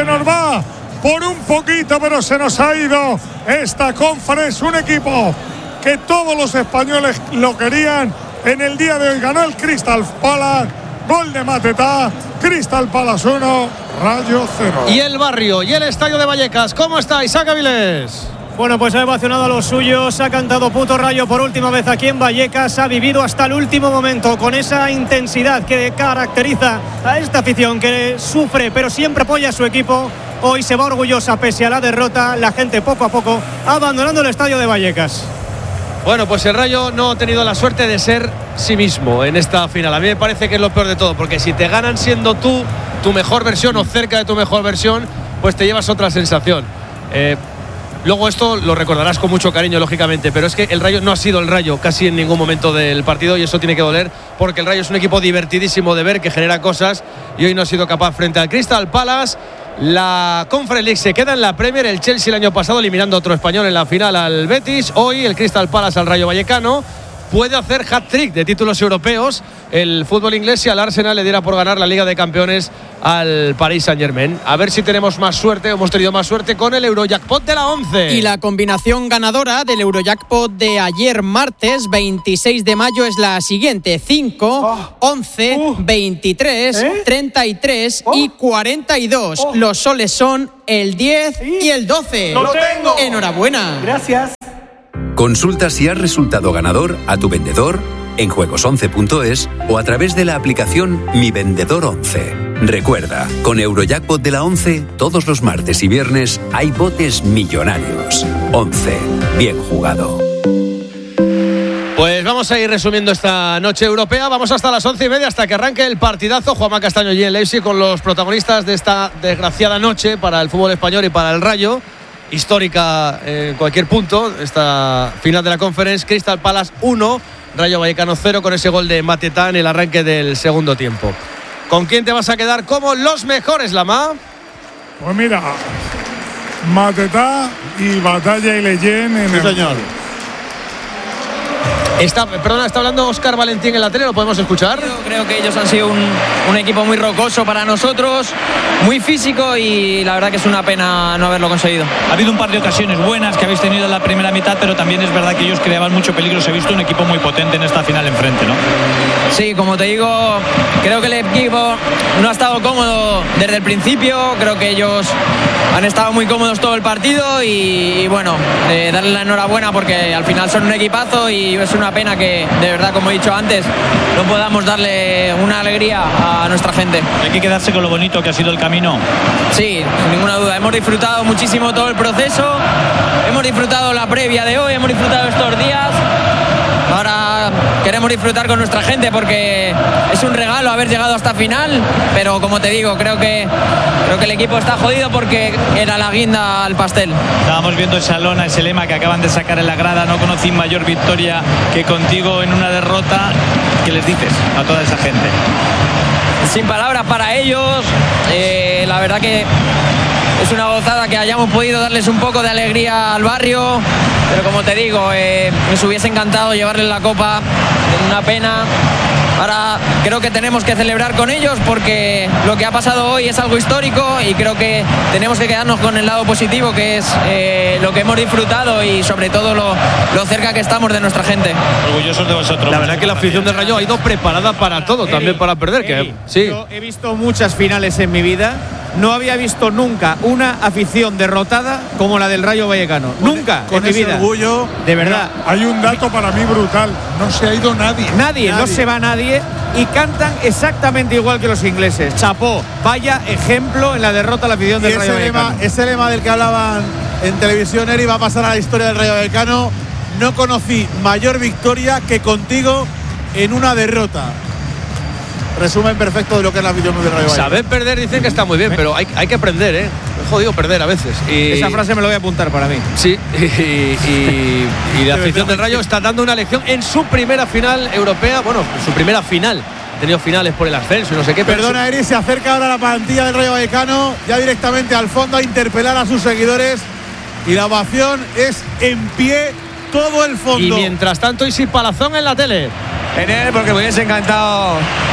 va por un poquito, pero se nos ha ido esta Conference. Un equipo que todos los españoles lo querían. En el día de hoy ganó el Crystal Palace, gol de Matetá. Crystal Palace 1, Rayo 0. Y el barrio y el estadio de Vallecas, ¿cómo está Isaac Avilés? Bueno, pues ha emocionado a los suyos, ha cantado Puto Rayo por última vez aquí en Vallecas, ha vivido hasta el último momento con esa intensidad que caracteriza a esta afición que sufre pero siempre apoya a su equipo. Hoy se va orgullosa pese a la derrota, la gente poco a poco abandonando el estadio de Vallecas. Bueno, pues el Rayo no ha tenido la suerte de ser sí mismo en esta final. A mí me parece que es lo peor de todo, porque si te ganan siendo tú tu mejor versión o cerca de tu mejor versión, pues te llevas otra sensación. Luego esto lo recordarás con mucho cariño, lógicamente, pero es que el Rayo no ha sido el Rayo casi en ningún momento del partido y eso tiene que doler, porque el Rayo es un equipo divertidísimo de ver, que genera cosas, y hoy no ha sido capaz frente al Crystal Palace. La Conference League se queda en la Premier. El Chelsea el año pasado eliminando a otro español en la final al Betis. Hoy el Crystal Palace al Rayo Vallecano. puede hacer hat-trick de títulos europeos el fútbol inglés si al Arsenal le diera por ganar la Liga de Campeones al Paris Saint-Germain. A ver si tenemos más suerte, hemos tenido más suerte con el Eurojackpot de la 11. Y la combinación ganadora del Eurojackpot de ayer martes 26 de mayo es la siguiente: 5, 11, 23, 33 y 42. Los soles son el 10 y el 12. ¡Lo tengo! Enhorabuena. Gracias. Consulta si has resultado ganador a tu vendedor en juegos11.es o a través de la aplicación Mi Vendedor 11. Recuerda, con Eurojackpot de la 11, todos los martes y viernes hay botes millonarios. 11. Bien jugado. Pues vamos a ir resumiendo esta noche europea. Vamos hasta las 11:30, hasta que arranque el partidazo. Juanma Castaño y en Leipzig con los protagonistas de esta desgraciada noche para el fútbol español y para el Rayo. Histórica en cualquier punto, esta final de la Conference. Crystal Palace 1, Rayo Vallecano 0, con ese gol de Matetá en el arranque del segundo tiempo. ¿Con quién te vas a quedar como los mejores, Lama? Pues mira, Matetá y Batalla y Leyen en sí, señor. Está hablando Óscar Valentín en la tele, ¿lo podemos escuchar? Creo que ellos han sido un equipo muy rocoso para nosotros, muy físico, y la verdad que es una pena no haberlo conseguido. Ha habido un par de ocasiones buenas que habéis tenido en la primera mitad, pero también es verdad que ellos creaban mucho peligro. Se ha visto un equipo muy potente en esta final enfrente, ¿no? Sí, como te digo, creo que el equipo no ha estado cómodo desde el principio. Creo que ellos han estado muy cómodos todo el partido y bueno, darle la enhorabuena porque al final son un equipazo y es una pena que, de verdad, como he dicho antes, no podamos darle una alegría a nuestra gente. Hay que quedarse con lo bonito que ha sido el camino. Sí, sin ninguna duda. Hemos disfrutado muchísimo todo el proceso, hemos disfrutado la previa de hoy, hemos disfrutado estos días. Ahora queremos disfrutar con nuestra gente porque es un regalo haber llegado hasta final, pero como te digo, creo que el equipo está jodido porque era la guinda al pastel. Estábamos viendo esa lona, ese lema que acaban de sacar en la grada: no conocí mayor victoria que contigo en una derrota. ¿Qué les dices a toda esa gente? Sin palabras para ellos, la verdad que es una gozada que hayamos podido darles un poco de alegría al barrio, pero como te digo, nos hubiese encantado llevarles la copa. Una pena. Ahora creo que tenemos que celebrar con ellos porque lo que ha pasado hoy es algo histórico y creo que tenemos que quedarnos con el lado positivo, que es lo que hemos disfrutado y sobre todo lo cerca que estamos de nuestra gente. Orgullosos de vosotros. La verdad que la afición del Rayo ha ido preparada para todo, también para perder. Sí. Yo he visto muchas finales en mi vida. No había visto nunca una afición derrotada como la del Rayo Vallecano. Nunca con en mi vida. Orgullo. De verdad. Hay un dato para mí brutal. No se ha ido nadie. Nadie, no se va nadie. Y cantan exactamente igual que los ingleses. Chapó, vaya ejemplo en la derrota a la afición del Rayo Vallecano. Ese lema del que hablaban en televisión, Eri, va a pasar a la historia del Rayo Vallecano. No conocí mayor victoria que contigo en una derrota. Resumen perfecto de lo que es la afición del Rayo Vallecano. Saber perder dicen que está muy bien, pero hay que aprender, ¿eh? Es jodido perder a veces. Y esa frase me lo voy a apuntar para mí. Sí, y la afición del Rayo está dando una lección en su primera final europea. Bueno, en su primera final. Ha tenido finales por el ascenso y no sé qué. Perdona, Eri, se acerca ahora la plantilla del Rayo Vallecano ya directamente al fondo a interpelar a sus seguidores. Y la ovación es en pie, todo el fondo. Y mientras tanto, Isi Palazón en la tele. En él, porque me hubiese encantado.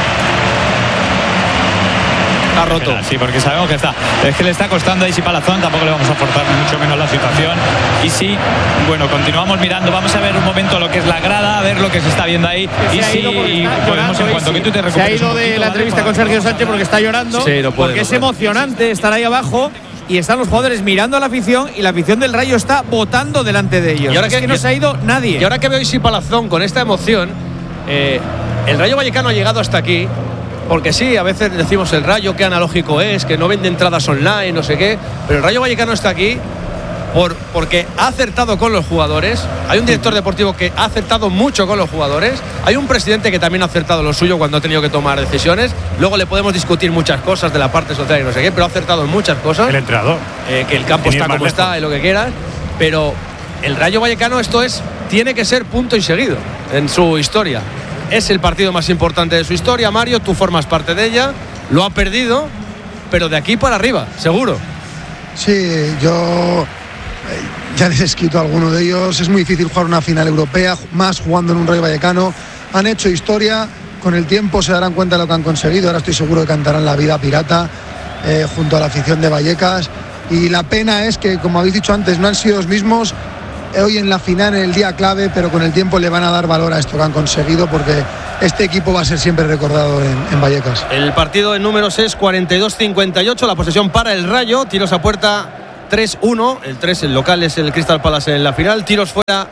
Está roto. Sí, porque sabemos que es que le está costando a Isi Palazón, tampoco le vamos a forzar mucho menos la situación. Y sí, bueno, continuamos mirando, vamos a ver un momento lo que es la grada, a ver lo que se está viendo ahí. Y sí, podemos, en cuanto que tú te recuperes. Se ha ido de la entrevista con Sergio Sánchez porque está llorando, sí, no puede, porque es emocionante estar ahí abajo. Y están los jugadores mirando a la afición y la afición del Rayo está votando delante de ellos. Y ahora que no se ha ido nadie. Y ahora que veo a Isi Palazón con esta emoción, el Rayo Vallecano ha llegado hasta aquí. Porque sí, a veces decimos el Rayo, qué analógico es, que no vende entradas online, no sé qué. Pero el Rayo Vallecano está aquí porque ha acertado con los jugadores. Hay un director deportivo que ha acertado mucho con los jugadores. Hay un presidente que también ha acertado lo suyo cuando ha tenido que tomar decisiones. Luego le podemos discutir muchas cosas de la parte social y no sé qué, pero ha acertado en muchas cosas. El entrenador. Que el campo está como está y lo que quieras. Pero el Rayo Vallecano tiene que ser punto y seguido en su historia. Es el partido más importante de su historia, Mario, tú formas parte de ella, lo ha perdido, pero de aquí para arriba, seguro. Sí, yo ya les he escrito a alguno de ellos. Es muy difícil jugar una final europea, más jugando en un Rayo Vallecano. Han hecho historia, con el tiempo se darán cuenta de lo que han conseguido. Ahora estoy seguro que cantarán la vida pirata junto a la afición de Vallecas. Y la pena es que, como habéis dicho antes, no han sido los mismos hoy en la final, en el día clave, pero con el tiempo le van a dar valor a esto que han conseguido, porque este equipo va a ser siempre recordado en Vallecas. El partido en números es 42-58, la posesión para el Rayo, tiros a puerta 3-1, el 3, el local es el Crystal Palace en la final, tiros fuera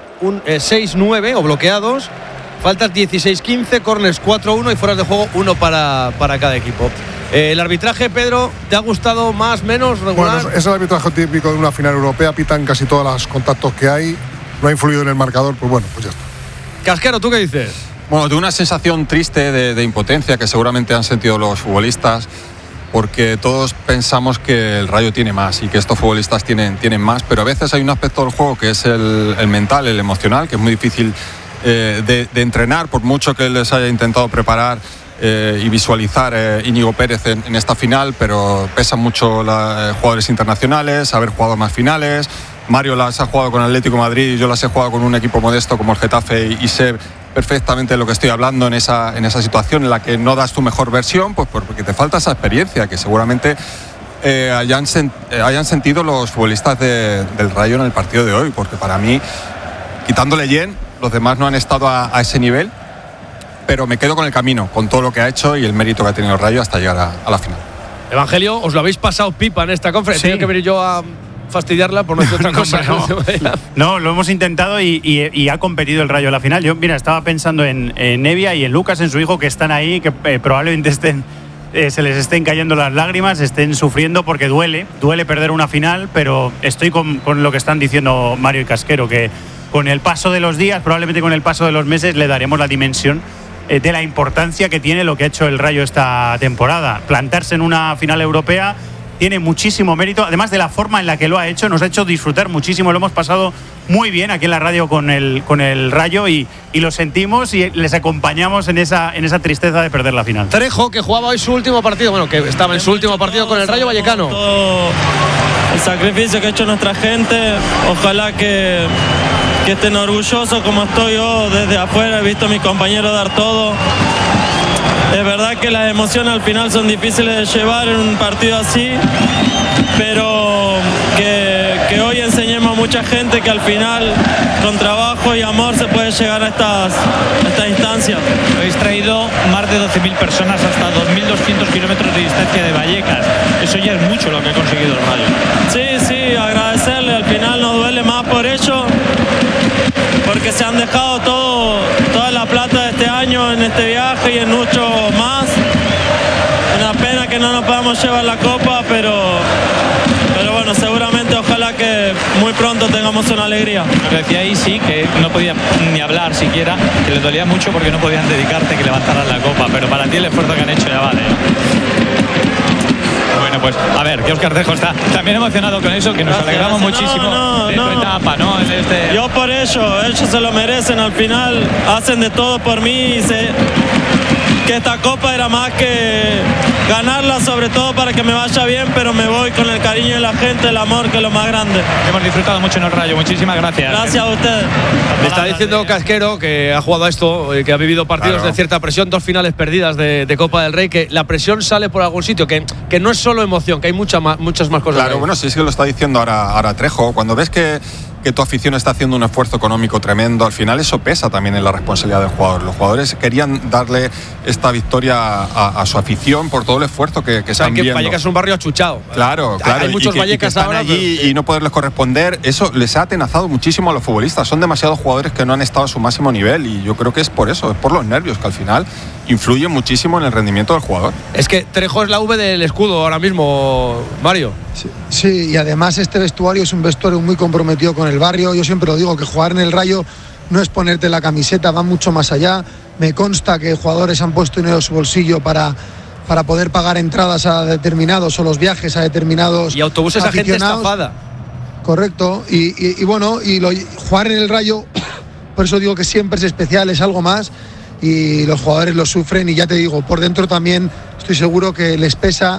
6-9 o bloqueados, faltas 16-15, corners 4-1 y fueras de juego 1 para cada equipo. El arbitraje, Pedro, ¿te ha gustado más, menos, regular? Bueno, es el arbitraje típico de una final europea, pitan casi todos los contactos que hay, no ha influido en el marcador, pues bueno, pues ya está. Casquero, ¿tú qué dices? Bueno, de una sensación triste de impotencia que seguramente han sentido los futbolistas, porque todos pensamos que el Rayo tiene más y que estos futbolistas tienen más, pero a veces hay un aspecto del juego que es el mental, el emocional, que es muy difícil de entrenar, por mucho que les haya intentado preparar y visualizar Íñigo Pérez en esta final, pero pesan mucho los jugadores internacionales, haber jugado más finales. Mario las ha jugado con Atlético de Madrid y yo las he jugado con un equipo modesto como el Getafe y sé perfectamente de lo que estoy hablando en esa situación en la que no das tu mejor versión, pues porque te falta esa experiencia que seguramente hayan sentido los futbolistas del Rayo en el partido de hoy, porque para mí, quitándole Yen, los demás no han estado a ese nivel, pero me quedo con el camino, con todo lo que ha hecho y el mérito que ha tenido el Rayo hasta llegar a la final. Evangelio, os lo habéis pasado pipa en esta conferencia. Sí. Tengo que venir yo a fastidiarla por no decir otra cosa. No, lo hemos intentado y ha competido el Rayo en la final. Yo, mira, estaba pensando en Nevia y en Lucas, en su hijo, que están ahí, que probablemente se les estén cayendo las lágrimas, estén sufriendo porque duele perder una final, pero estoy con lo que están diciendo Mario y Casquero, que con el paso de los días, probablemente con el paso de los meses, le daremos la dimensión de la importancia que tiene lo que ha hecho el Rayo esta temporada. Plantarse en una final europea tiene muchísimo mérito, además de la forma en la que lo ha hecho, nos ha hecho disfrutar muchísimo, lo hemos pasado muy bien aquí en la radio con el Rayo y lo sentimos y les acompañamos en esa tristeza de perder la final. Trejo, que jugaba hoy su último partido, bueno, que estaba en su último partido con el Rayo Vallecano. Todo el sacrificio que ha hecho nuestra gente, ojalá que estén orgullosos como estoy yo desde afuera, he visto a mis compañeros dar todo. Es verdad que las emociones al final son difíciles de llevar en un partido así, pero que hoy enseñemos a mucha gente que al final con trabajo y amor se puede llegar a estas instancias. Habéis traído más de 12.000 personas hasta 2.200 kilómetros de distancia de Vallecas. Eso ya es mucho lo que ha conseguido el Rayo. Sí, agradecerle, al final nos duele más por ello, porque se han dejado toda la plata de este año en este viaje y en mucho más. Una pena que no nos podamos llevar la copa, pero bueno, seguramente ojalá que muy pronto tengamos una alegría. Nos decía ahí sí que no podía ni hablar siquiera, que les dolía mucho porque no podían dedicarte que levantaran la copa, pero para ti el esfuerzo que han hecho ya vale. Bueno, pues a ver, que Óscar Trejo está también emocionado con eso, que nos alegramos muchísimo de tu etapa, ¿no? Yo por ello, ellos se lo merecen, al final hacen de todo por mí y sé que esta copa era más que ganarla, sobre todo para que me vaya bien, pero me voy con el cariño de la gente, el amor, que es lo más grande. Hemos disfrutado mucho en el Rayo, muchísimas gracias. Gracias a ustedes. Me está diciendo Casquero, que ha jugado a esto, que ha vivido partidos de cierta presión, 2 finales perdidas de Copa del Rey, que la presión sale por algún sitio, que no es solo emoción, que hay muchas más cosas. Claro, bueno, sí es que lo está diciendo ahora Trejo. Cuando ves que tu afición está haciendo un esfuerzo económico tremendo, al final eso pesa también en la responsabilidad del jugador. Los jugadores querían darle esta victoria a su afición por todo el esfuerzo que están viendo. Vallecas es un barrio achuchado. Claro. Hay muchos Vallecas ahora allí y no poderles corresponder, eso les ha atenazado muchísimo a los futbolistas. Son demasiados jugadores que no han estado a su máximo nivel y yo creo que es por eso, es por los nervios que al final influyen muchísimo en el rendimiento del jugador. Es que Trejo es la V del escudo ahora mismo, Mario. Sí, y además este vestuario es un vestuario muy comprometido con el barrio. Yo siempre lo digo, que jugar en el Rayo no es ponerte la camiseta, va mucho más allá. Me consta que jugadores han puesto dinero en su bolsillo para poder pagar entradas a determinados o los viajes a determinados y autobuses a gente estafada. Correcto, y bueno, jugar en el Rayo, por eso digo que siempre es especial, es algo más, y los jugadores lo sufren, y ya te digo, por dentro también estoy seguro que les pesa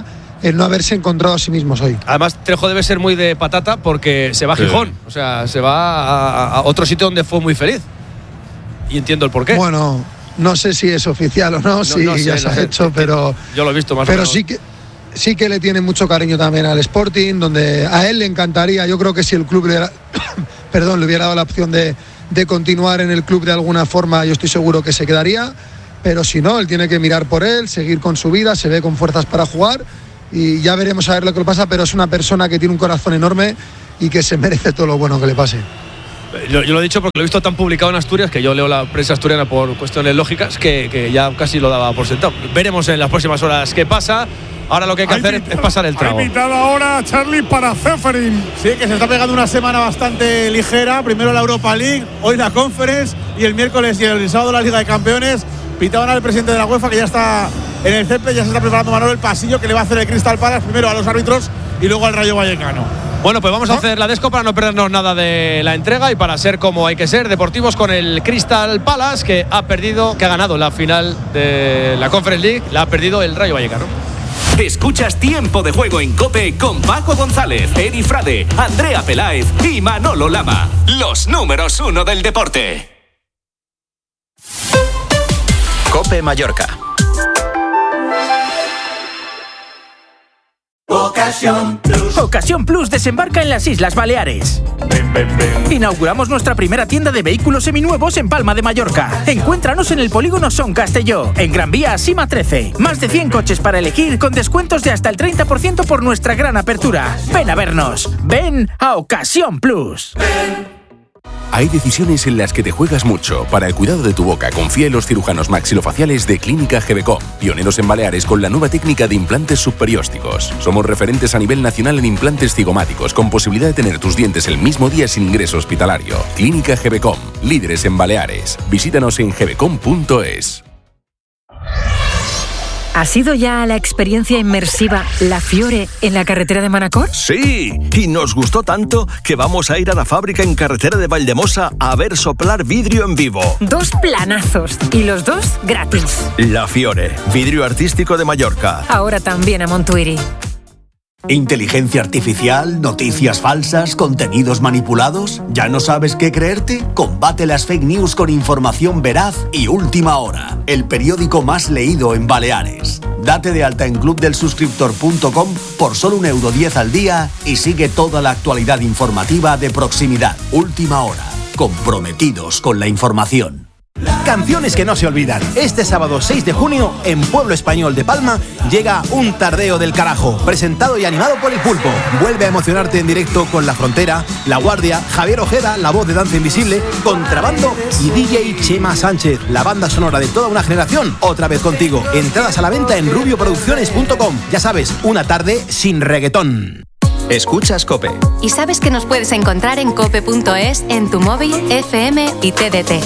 el no haberse encontrado a sí mismos hoy. Además, Trejo debe ser muy de patata porque se va a Gijón. O sea, se va a otro sitio donde fue muy feliz. Y entiendo el porqué. Bueno, no sé si es oficial o no, si no sé, ya se ha hecho, pero yo lo he visto más pero o menos. sí que le tiene mucho cariño también al Sporting, donde a él le encantaría. Yo creo que si el club le hubiera dado la opción de continuar en el club de alguna forma, yo estoy seguro que se quedaría. Pero si no, él tiene que mirar por él, seguir con su vida, se ve con fuerzas para jugar y ya veremos a ver lo que le pasa, pero es una persona que tiene un corazón enorme y que se merece todo lo bueno que le pase. Yo lo he dicho porque lo he visto tan publicado en Asturias, que yo leo la prensa asturiana por cuestiones lógicas, que ya casi lo daba por sentado. Veremos en las próximas horas qué pasa. Ahora lo que hay que hacer es pasar el trago. Ha invitado ahora a Charlie para Ceferin. Sí, que se está pegando una semana bastante ligera. Primero la Europa League, hoy la Conference y el miércoles y el sábado la Liga de Campeones. Pitaban al presidente de la UEFA, que ya está en el césped, ya se está preparando Manolo el pasillo que le va a hacer el Crystal Palace, primero a los árbitros y luego al Rayo Vallecano. Bueno, pues vamos a hacer la desco para no perdernos nada de la entrega y para ser como hay que ser, deportivos, con el Crystal Palace, que ha ganado la final de la Conference League, la ha perdido el Rayo Vallecano. Escuchas Tiempo de Juego en COPE con Paco González, Eri Frade, Andrea Peláez y Manolo Lama. Los números 1 del deporte. COPE Mallorca. Ocasión Plus. Ocasión Plus desembarca en las Islas Baleares. Inauguramos nuestra primera tienda de vehículos seminuevos en Palma de Mallorca. Encuéntranos en el polígono Son Castelló, en Gran Vía Sima 13. Más de 100 coches para elegir con descuentos de hasta el 30% por nuestra gran apertura. Ven a vernos. Ven a Ocasión Plus. Hay decisiones en las que te juegas mucho. Para el cuidado de tu boca, confía en los cirujanos maxilofaciales de Clínica GBCOM, pioneros en Baleares con la nueva técnica de implantes subperiósticos. Somos referentes a nivel nacional en implantes cigomáticos, con posibilidad de tener tus dientes el mismo día sin ingreso hospitalario. Clínica GBCOM, líderes en Baleares. Visítanos en gbcom.es. ¿Has ido ya a la experiencia inmersiva La Fiore en la carretera de Manacor? Sí, y nos gustó tanto que vamos a ir a la fábrica en carretera de Valldemosa a ver soplar vidrio en vivo. 2 planazos y los 2 gratis. La Fiore, vidrio artístico de Mallorca. Ahora también a Montuiri. ¿Inteligencia artificial? ¿Noticias falsas? ¿Contenidos manipulados? ¿Ya no sabes qué creerte? Combate las fake news con información veraz y Última Hora, el periódico más leído en Baleares. Date de alta en clubdelsuscriptor.com por solo €1.10 al día y sigue toda la actualidad informativa de proximidad. Última Hora, comprometidos con la información. Canciones que no se olvidan. Este sábado 6 de junio, en Pueblo Español de Palma, llega Un Tardeo del Carajo, presentado y animado por El Pulpo. Vuelve a emocionarte en directo con La Frontera, La Guardia, Javier Ojeda, la voz de Danza Invisible, Contrabando y DJ Chema Sánchez, la banda sonora de toda una generación, otra vez contigo. Entradas a la venta en rubioproducciones.com. Ya sabes, una tarde sin reggaetón. Escuchas COPE. Y sabes que nos puedes encontrar en cope.es, en tu móvil, FM y TDT.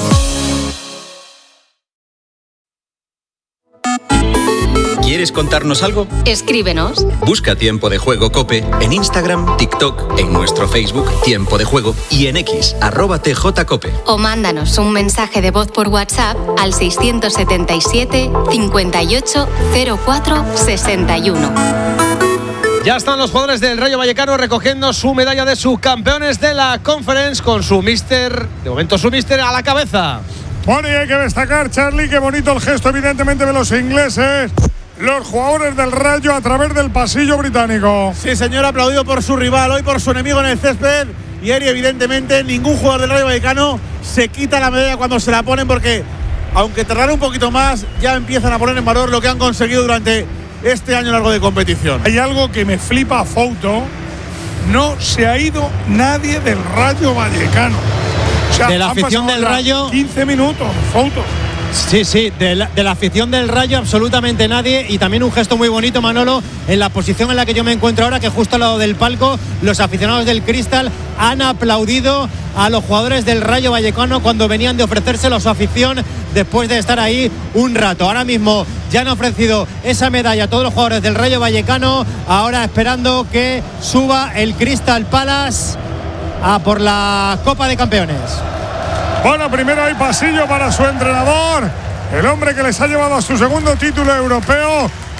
¿Quieres contarnos algo? Escríbenos. Busca Tiempo de Juego COPE en Instagram, TikTok, en nuestro Facebook Tiempo de Juego y en X, @TJCOPE. O mándanos un mensaje de voz por WhatsApp al 677 58 04 61. Ya están los jugadores del Rayo Vallecano recogiendo su medalla de subcampeones de la Conference con su míster, de momento su míster a la cabeza. Bueno, y hay que destacar, Charlie, qué bonito el gesto, evidentemente, de los ingleses. Los jugadores del Rayo a través del pasillo británico. Sí, señor, aplaudido por su rival, hoy por su enemigo en el césped. Y evidentemente, ningún jugador del Rayo Vallecano se quita la medalla cuando se la ponen, porque aunque tardará un poquito más, ya empiezan a poner en valor lo que han conseguido durante este año largo de competición. Hay algo que me flipa, Fouto. No se ha ido nadie del Rayo Vallecano. O sea, de la afición del Rayo, 15 minutos, Fouto. Sí, de la afición del Rayo absolutamente nadie. Y también un gesto muy bonito, Manolo, en la posición en la que yo me encuentro ahora, que justo al lado del palco, los aficionados del Crystal han aplaudido a los jugadores del Rayo Vallecano cuando venían de ofrecérselo a su afición después de estar ahí un rato. Ahora mismo ya han ofrecido esa medalla a todos los jugadores del Rayo Vallecano, ahora esperando que suba el Crystal Palace a por la Copa de Campeones. Bueno, primero hay pasillo para su entrenador, el hombre que les ha llevado a su segundo título europeo.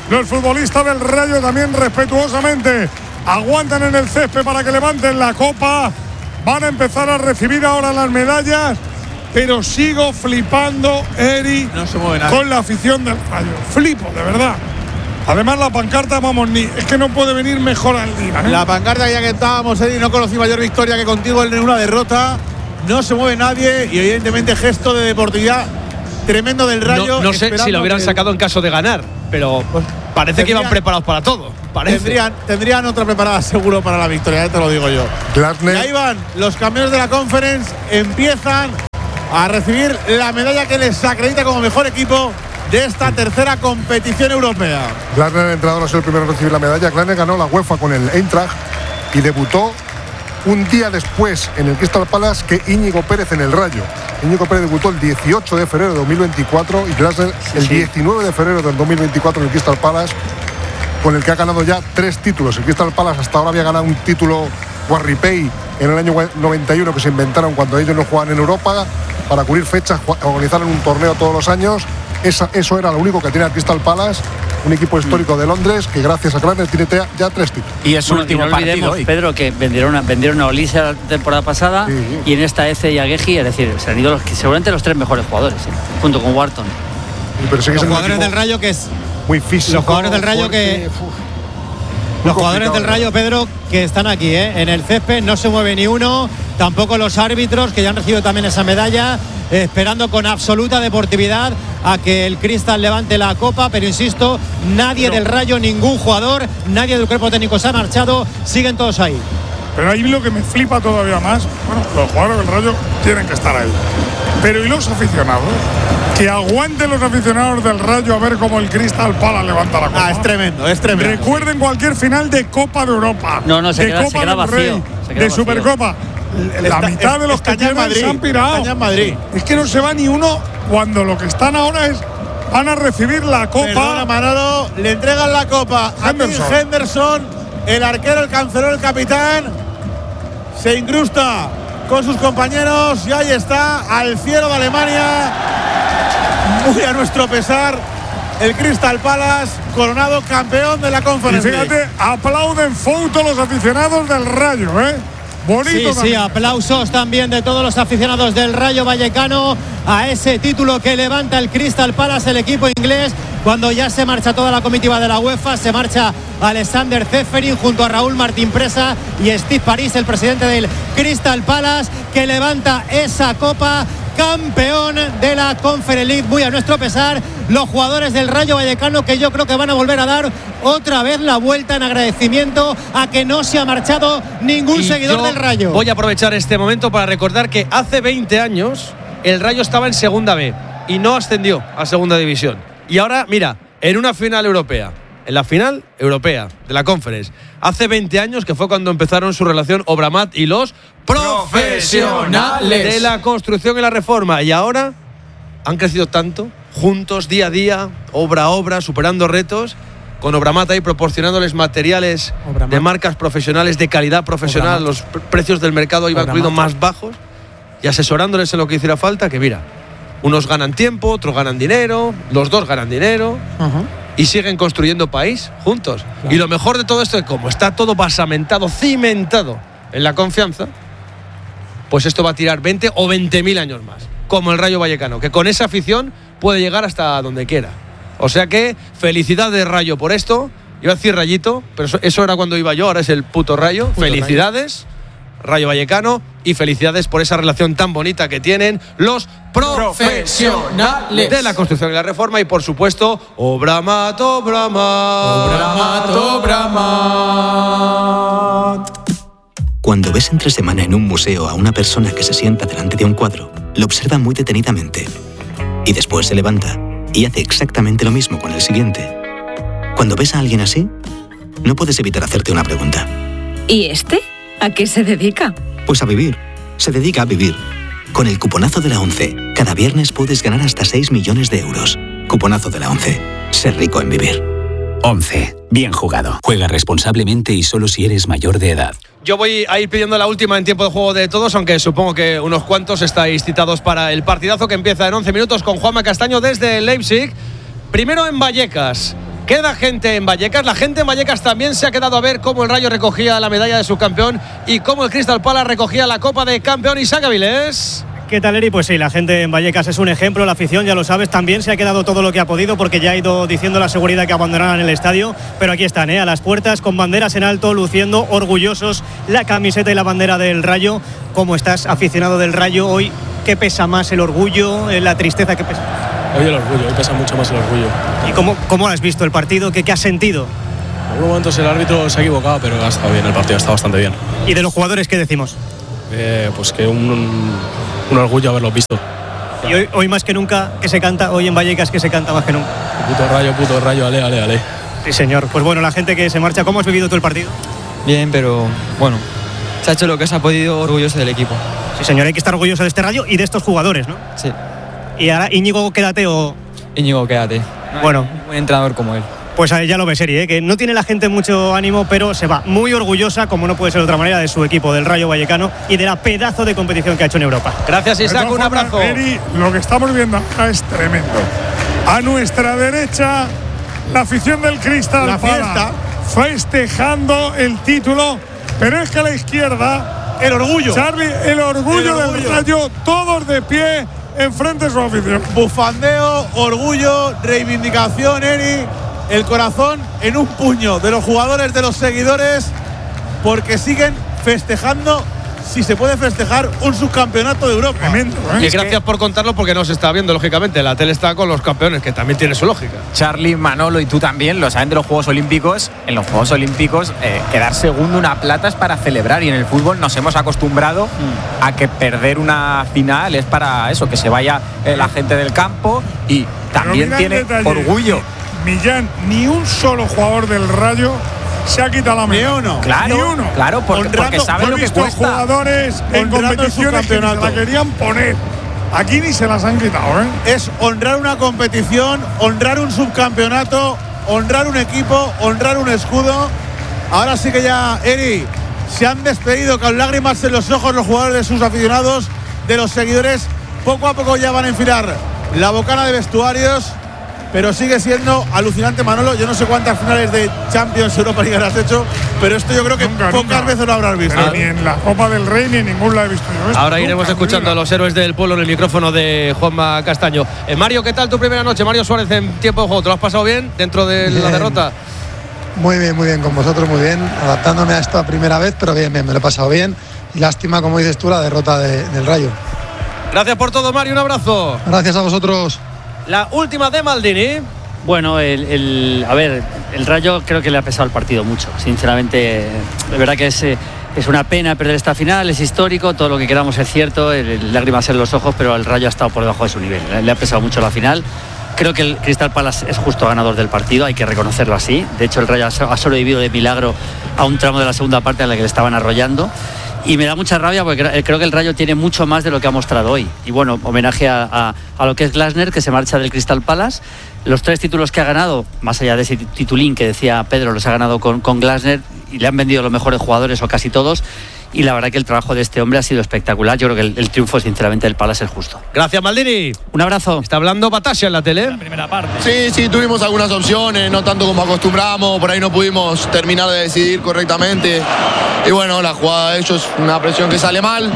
Los futbolistas del Rayo también respetuosamente aguantan en el césped para que levanten la copa. Van a empezar a recibir ahora las medallas. Pero sigo flipando, Eri, no se mueve nadie con la afición del Rayo. Flipo, de verdad. Además, la pancarta, vamos, es que no puede venir mejor al día, ¿eh? La pancarta, ya que estábamos, Eri, no conocí mayor victoria que contigo en una derrota. No se mueve nadie y, evidentemente, gesto de deportividad tremendo del Rayo. No sé si lo hubieran sacado en caso de ganar, pero parece que iban preparados para todo. Tendrían otra preparada seguro para la victoria, te lo digo yo. Glasner. Y ahí van los campeones de la Conference, empiezan a recibir la medalla que les acredita como mejor equipo de esta tercera competición europea. Glasner, el entrenador, ha sido el primero en recibir la medalla. Glasner ganó la UEFA con el Eintracht y debutó un día después en el Crystal Palace que Íñigo Pérez en el Rayo. Íñigo Pérez debutó el 18 de febrero de 2024 y Glasner el 19 de febrero del 2024 en el Crystal Palace, con el que ha ganado ya 3 títulos. El Crystal Palace hasta ahora había ganado un título Warripey en el año 91, que se inventaron cuando ellos no jugaban en Europa para cubrir fechas, organizaron un torneo todos los años. Eso era lo único que tenía el Crystal Palace, un equipo histórico de Londres que gracias a Glasner tiene ya 3 títulos. Y es su último no partido hoy. Pedro, que vendieron a Olise la temporada pasada, y en esta Eze y Agueji, es decir, se han ido seguramente los 3 mejores jugadores, junto con Wharton. Pero los jugadores del Rayo que es muy físico. Los jugadores del Rayo fuerte, los jugadores del Rayo, Pedro, que están aquí, en el césped, no se mueve ni uno, tampoco los árbitros, que ya han recibido también esa medalla, esperando con absoluta deportividad a que el Crystal levante la copa, pero insisto, nadie del Rayo, ningún jugador, nadie del cuerpo técnico se ha marchado, siguen todos ahí. Pero ahí lo que me flipa todavía más, bueno, los jugadores del Rayo tienen que estar ahí. Pero ¿y los aficionados? Que aguanten los aficionados del Rayo a ver cómo el Crystal Palace levanta la copa. Es tremendo, es tremendo. Recuerden cualquier final de Copa de Europa. Se de queda vacío. De Supercopa. La mitad de los que tienen se han pirado. En Madrid. Es que no se va ni uno cuando lo que están ahora van a recibir la copa. Perdona, Manolo, le entregan la copa a Henderson, el arquero, el cancelero, el capitán. Se incrusta con sus compañeros y ahí está, al cielo de Alemania, muy a nuestro pesar, el Crystal Palace, coronado campeón de la Conference. Y fíjate, aplauden foto los aficionados del Rayo, ¿eh? Bonito. Sí, aplausos también de todos los aficionados del Rayo Vallecano a ese título que levanta el Crystal Palace, el equipo inglés, cuando ya se marcha toda la comitiva de la UEFA. Se marcha Alexander Ceferin junto a Raúl Martín Presa y Steve París, el presidente del Crystal Palace, que levanta esa copa, campeón de la Conference League, muy a nuestro pesar. Los jugadores del Rayo Vallecano, que yo creo que van a volver a dar otra vez la vuelta en agradecimiento a que no se ha marchado ningún seguidor del Rayo. Voy a aprovechar este momento para recordar que hace 20 años el Rayo estaba en Segunda B y no ascendió a Segunda División. Y ahora, mira, en una final europea, en la final europea de la Conference, hace 20 años, que fue cuando empezaron su relación Obramat y los profesionales de la construcción y la reforma. Y ahora han crecido tanto, juntos, día a día, obra a obra, superando retos, con Obramat ahí proporcionándoles materiales de marcas profesionales, de calidad profesional, los precios del mercado iban incluidos más bajos, y asesorándoles en lo que hiciera falta, que mira, unos ganan tiempo, otros ganan dinero, los dos ganan dinero, y siguen construyendo país juntos. Claro. Y lo mejor de todo esto es como está todo basamentado, cimentado en la confianza, pues esto va a tirar 20 o 20.000 años más, como el Rayo Vallecano, que con esa afición puede llegar hasta donde quiera. O sea que felicidades, Rayo, por esto. Iba a decir Rayito, pero eso era cuando iba yo, ahora es el puto Rayo. Felicidades, Rayo Vallecano, y felicidades por esa relación tan bonita que tienen los profesionales de la construcción y la reforma. Y por supuesto, Obramat, Obramat, Obramat. Cuando ves entre semana en un museo a una persona que se sienta delante de un cuadro, lo observa muy detenidamente y después se levanta y hace exactamente lo mismo con el siguiente. Cuando ves a alguien así, no puedes evitar hacerte una pregunta. ¿Y este? ¿A qué se dedica? Pues a vivir. Se dedica a vivir. Con el cuponazo de la ONCE, cada viernes puedes ganar hasta 6 millones de euros. Cuponazo de la ONCE. Ser rico en vivir. ONCE. Bien jugado. Juega responsablemente y solo si eres mayor de edad. Yo voy a ir pidiendo la última en tiempo de juego de todos, aunque supongo que unos cuantos estáis citados para el partidazo que empieza en 11 minutos con Juanma Castaño desde Leipzig. Primero en Vallecas. Queda gente en Vallecas. La gente en Vallecas también se ha quedado a ver cómo el Rayo recogía la medalla de subcampeón y cómo el Crystal Palace recogía la Copa de Campeón. Isaac Avilés. ¿Qué tal, Eri? Pues sí, la gente en Vallecas es un ejemplo, la afición, ya lo sabes, también se ha quedado todo lo que ha podido porque ya ha ido diciendo la seguridad que abandonaran el estadio, pero aquí están, a las puertas con banderas en alto, luciendo orgullosos la camiseta y la bandera del Rayo. ¿Cómo estás, aficionado del Rayo, hoy? ¿Qué pesa más, el orgullo, la tristeza? ¿Qué pesa? Hoy el orgullo, hoy pesa mucho más el orgullo. ¿Y cómo has visto el partido? ¿Qué has sentido? En algunos momentos el árbitro se ha equivocado, pero ha estado bien, el partido ha estado bastante bien. ¿Y de los jugadores qué decimos? Pues que un orgullo haberlos visto. Y hoy más que nunca, que se canta, hoy en Vallecas que se canta más que nunca. Puto Rayo, ale, ale, ale. Sí, señor. Pues bueno, la gente que se marcha, ¿cómo has vivido tú el partido? Bien, pero bueno, se ha hecho lo que se ha podido, orgulloso del equipo. Sí, señor, hay que estar orgulloso de este Rayo y de estos jugadores, ¿no? Sí. Y ahora, Íñigo, quédate o... Íñigo, quédate. Bueno. Un entrenador como él. Pues ya lo ves, Eri, que no tiene la gente mucho ánimo, pero se va muy orgullosa, como no puede ser de otra manera, de su equipo, del Rayo Vallecano y de la pedazo de competición que ha hecho en Europa. Gracias, Isaac, un abrazo. Eri, lo que estamos viendo acá es tremendo. A nuestra derecha, la afición del Crystal Palace festejando el título, pero es que a la izquierda, el orgullo. Charlie, el orgullo del Rayo, todos de pie enfrente de su afición. Bufandeo, orgullo, reivindicación, Eri. El corazón en un puño de los jugadores, de los seguidores, porque siguen festejando, si se puede festejar, un subcampeonato de Europa. Tremendo, ¿eh? Y gracias por contarlo, porque no se está viendo, lógicamente. La tele está con los campeones, que también tiene su lógica. Charlie, Manolo y tú también lo saben de los Juegos Olímpicos. En los Juegos Olímpicos, quedar segundo, una plata es para celebrar. Y en el fútbol nos hemos acostumbrado a que perder una final es para eso, que se vaya la gente del campo y también tiene orgullo. Millán, ni un solo jugador del Rayo se ha quitado la medalla. Ni uno. Claro, ni uno. Claro, porque saben lo que cuesta. Jugadores en competiciones que se la querían poner. Aquí ni se las han quitado, ¿eh? Es honrar una competición, honrar un subcampeonato, honrar un equipo, honrar un escudo. Ahora sí que ya, Eri, se han despedido con lágrimas en los ojos los jugadores de sus aficionados, de los seguidores. Poco a poco ya van a enfilar la bocana de vestuarios. Pero sigue siendo alucinante, Manolo. Yo no sé cuántas finales de Champions Europa League has hecho, pero esto yo creo que pocas veces lo habrás visto. Ni en la Copa del Rey ni en ningún la he visto yo. Ahora iremos escuchando a los héroes del pueblo en el micrófono de Juanma Castaño. Mario, ¿qué tal tu primera noche? Mario Suárez en tiempo de juego. ¿Te lo has pasado bien dentro de la derrota? Muy bien, con vosotros muy bien. Adaptándome a esta primera vez, pero bien, me lo he pasado bien. Y lástima, como dices tú, la derrota del Rayo. Gracias por todo, Mario. Un abrazo. Gracias a vosotros. La última de Maldini. Bueno, a ver, el Rayo creo que le ha pesado el partido mucho. Sinceramente, de verdad que es una pena perder esta final, es histórico, todo lo que queramos es cierto, lágrimas en los ojos, pero el Rayo ha estado por debajo de su nivel. Le ha pesado mucho la final. Creo que el Crystal Palace es justo ganador del partido, hay que reconocerlo así. De hecho, el Rayo ha sobrevivido de milagro a un tramo de la segunda parte en la que le estaban arrollando. Y me da mucha rabia porque creo que el Rayo tiene mucho más de lo que ha mostrado hoy. Y bueno, homenaje a lo que es Glasner, que se marcha del Crystal Palace. Los 3 títulos que ha ganado, más allá de ese titulín que decía Pedro, los ha ganado con Glasner y le han vendido los mejores jugadores o casi todos. Y la verdad que el trabajo de este hombre ha sido espectacular. Yo creo que el triunfo, sinceramente, del Palace es justo. Gracias, Maldini. Un abrazo. Está hablando Batasha en la tele. La primera parte. Sí, tuvimos algunas opciones, no tanto como acostumbramos. Por ahí no pudimos terminar de decidir correctamente. Y bueno, la jugada de ellos, una presión que sale mal.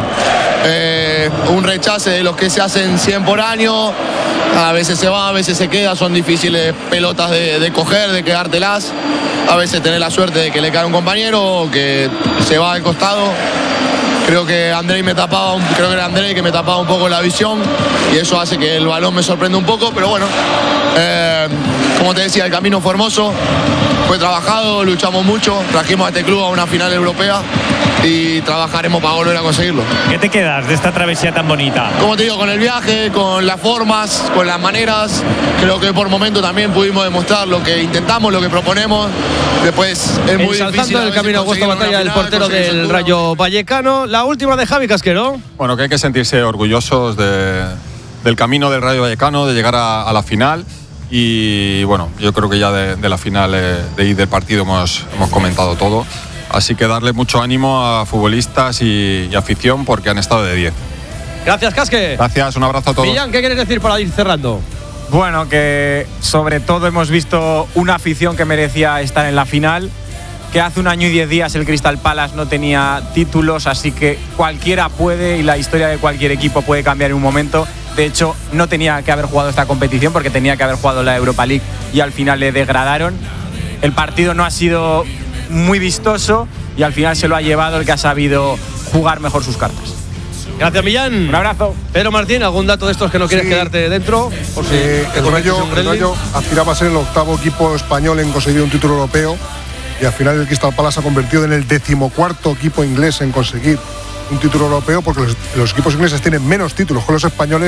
Un rechace de los que se hacen 100 por año. A veces se va, a veces se queda. Son difíciles pelotas de coger, de quedártelas. A veces tenés la suerte de que le cae un compañero o que se va al costado. Creo que era Andrei que me tapaba un poco la visión y eso hace que el balón me sorprenda un poco, pero bueno, como te decía, el camino fue hermoso, fue trabajado, luchamos mucho, trajimos a este club a una final europea y trabajaremos para volver a conseguirlo. ¿Qué te quedas de esta travesía tan bonita? Como te digo, con el viaje, con las formas, con las maneras, creo que por momento también pudimos demostrar lo que intentamos, lo que proponemos. Después es muy difícil. Ensalzando el camino a Augusto Batalla, el portero del Rayo Vallecano. La última de Javi Casquero. Bueno, que hay que sentirse orgullosos del camino del Rayo Vallecano, de llegar a la final. Y bueno, yo creo que ya de la final del partido hemos comentado todo. Así que darle mucho ánimo a futbolistas y afición porque han estado de 10. Gracias, Casque. Gracias, un abrazo a todos. Millán, ¿qué quieres decir para ir cerrando? Bueno, que sobre todo hemos visto una afición que merecía estar en la final, que hace 1 año y 10 días el Crystal Palace no tenía títulos, así que cualquiera puede y la historia de cualquier equipo puede cambiar en un momento. De hecho, no tenía que haber jugado esta competición porque tenía que haber jugado la Europa League y al final le degradaron. El partido no ha sido muy vistoso y al final se lo ha llevado el que ha sabido jugar mejor sus cartas. Gracias, Millán. Un abrazo. Pedro Martín, ¿algún dato de estos que no quieres quedarte dentro? Por si el Rayo aspiraba a ser el 8º equipo español en conseguir un título europeo y al final el Crystal Palace se ha convertido en el 14º equipo inglés en conseguir un título europeo porque los equipos ingleses tienen menos títulos que los españoles.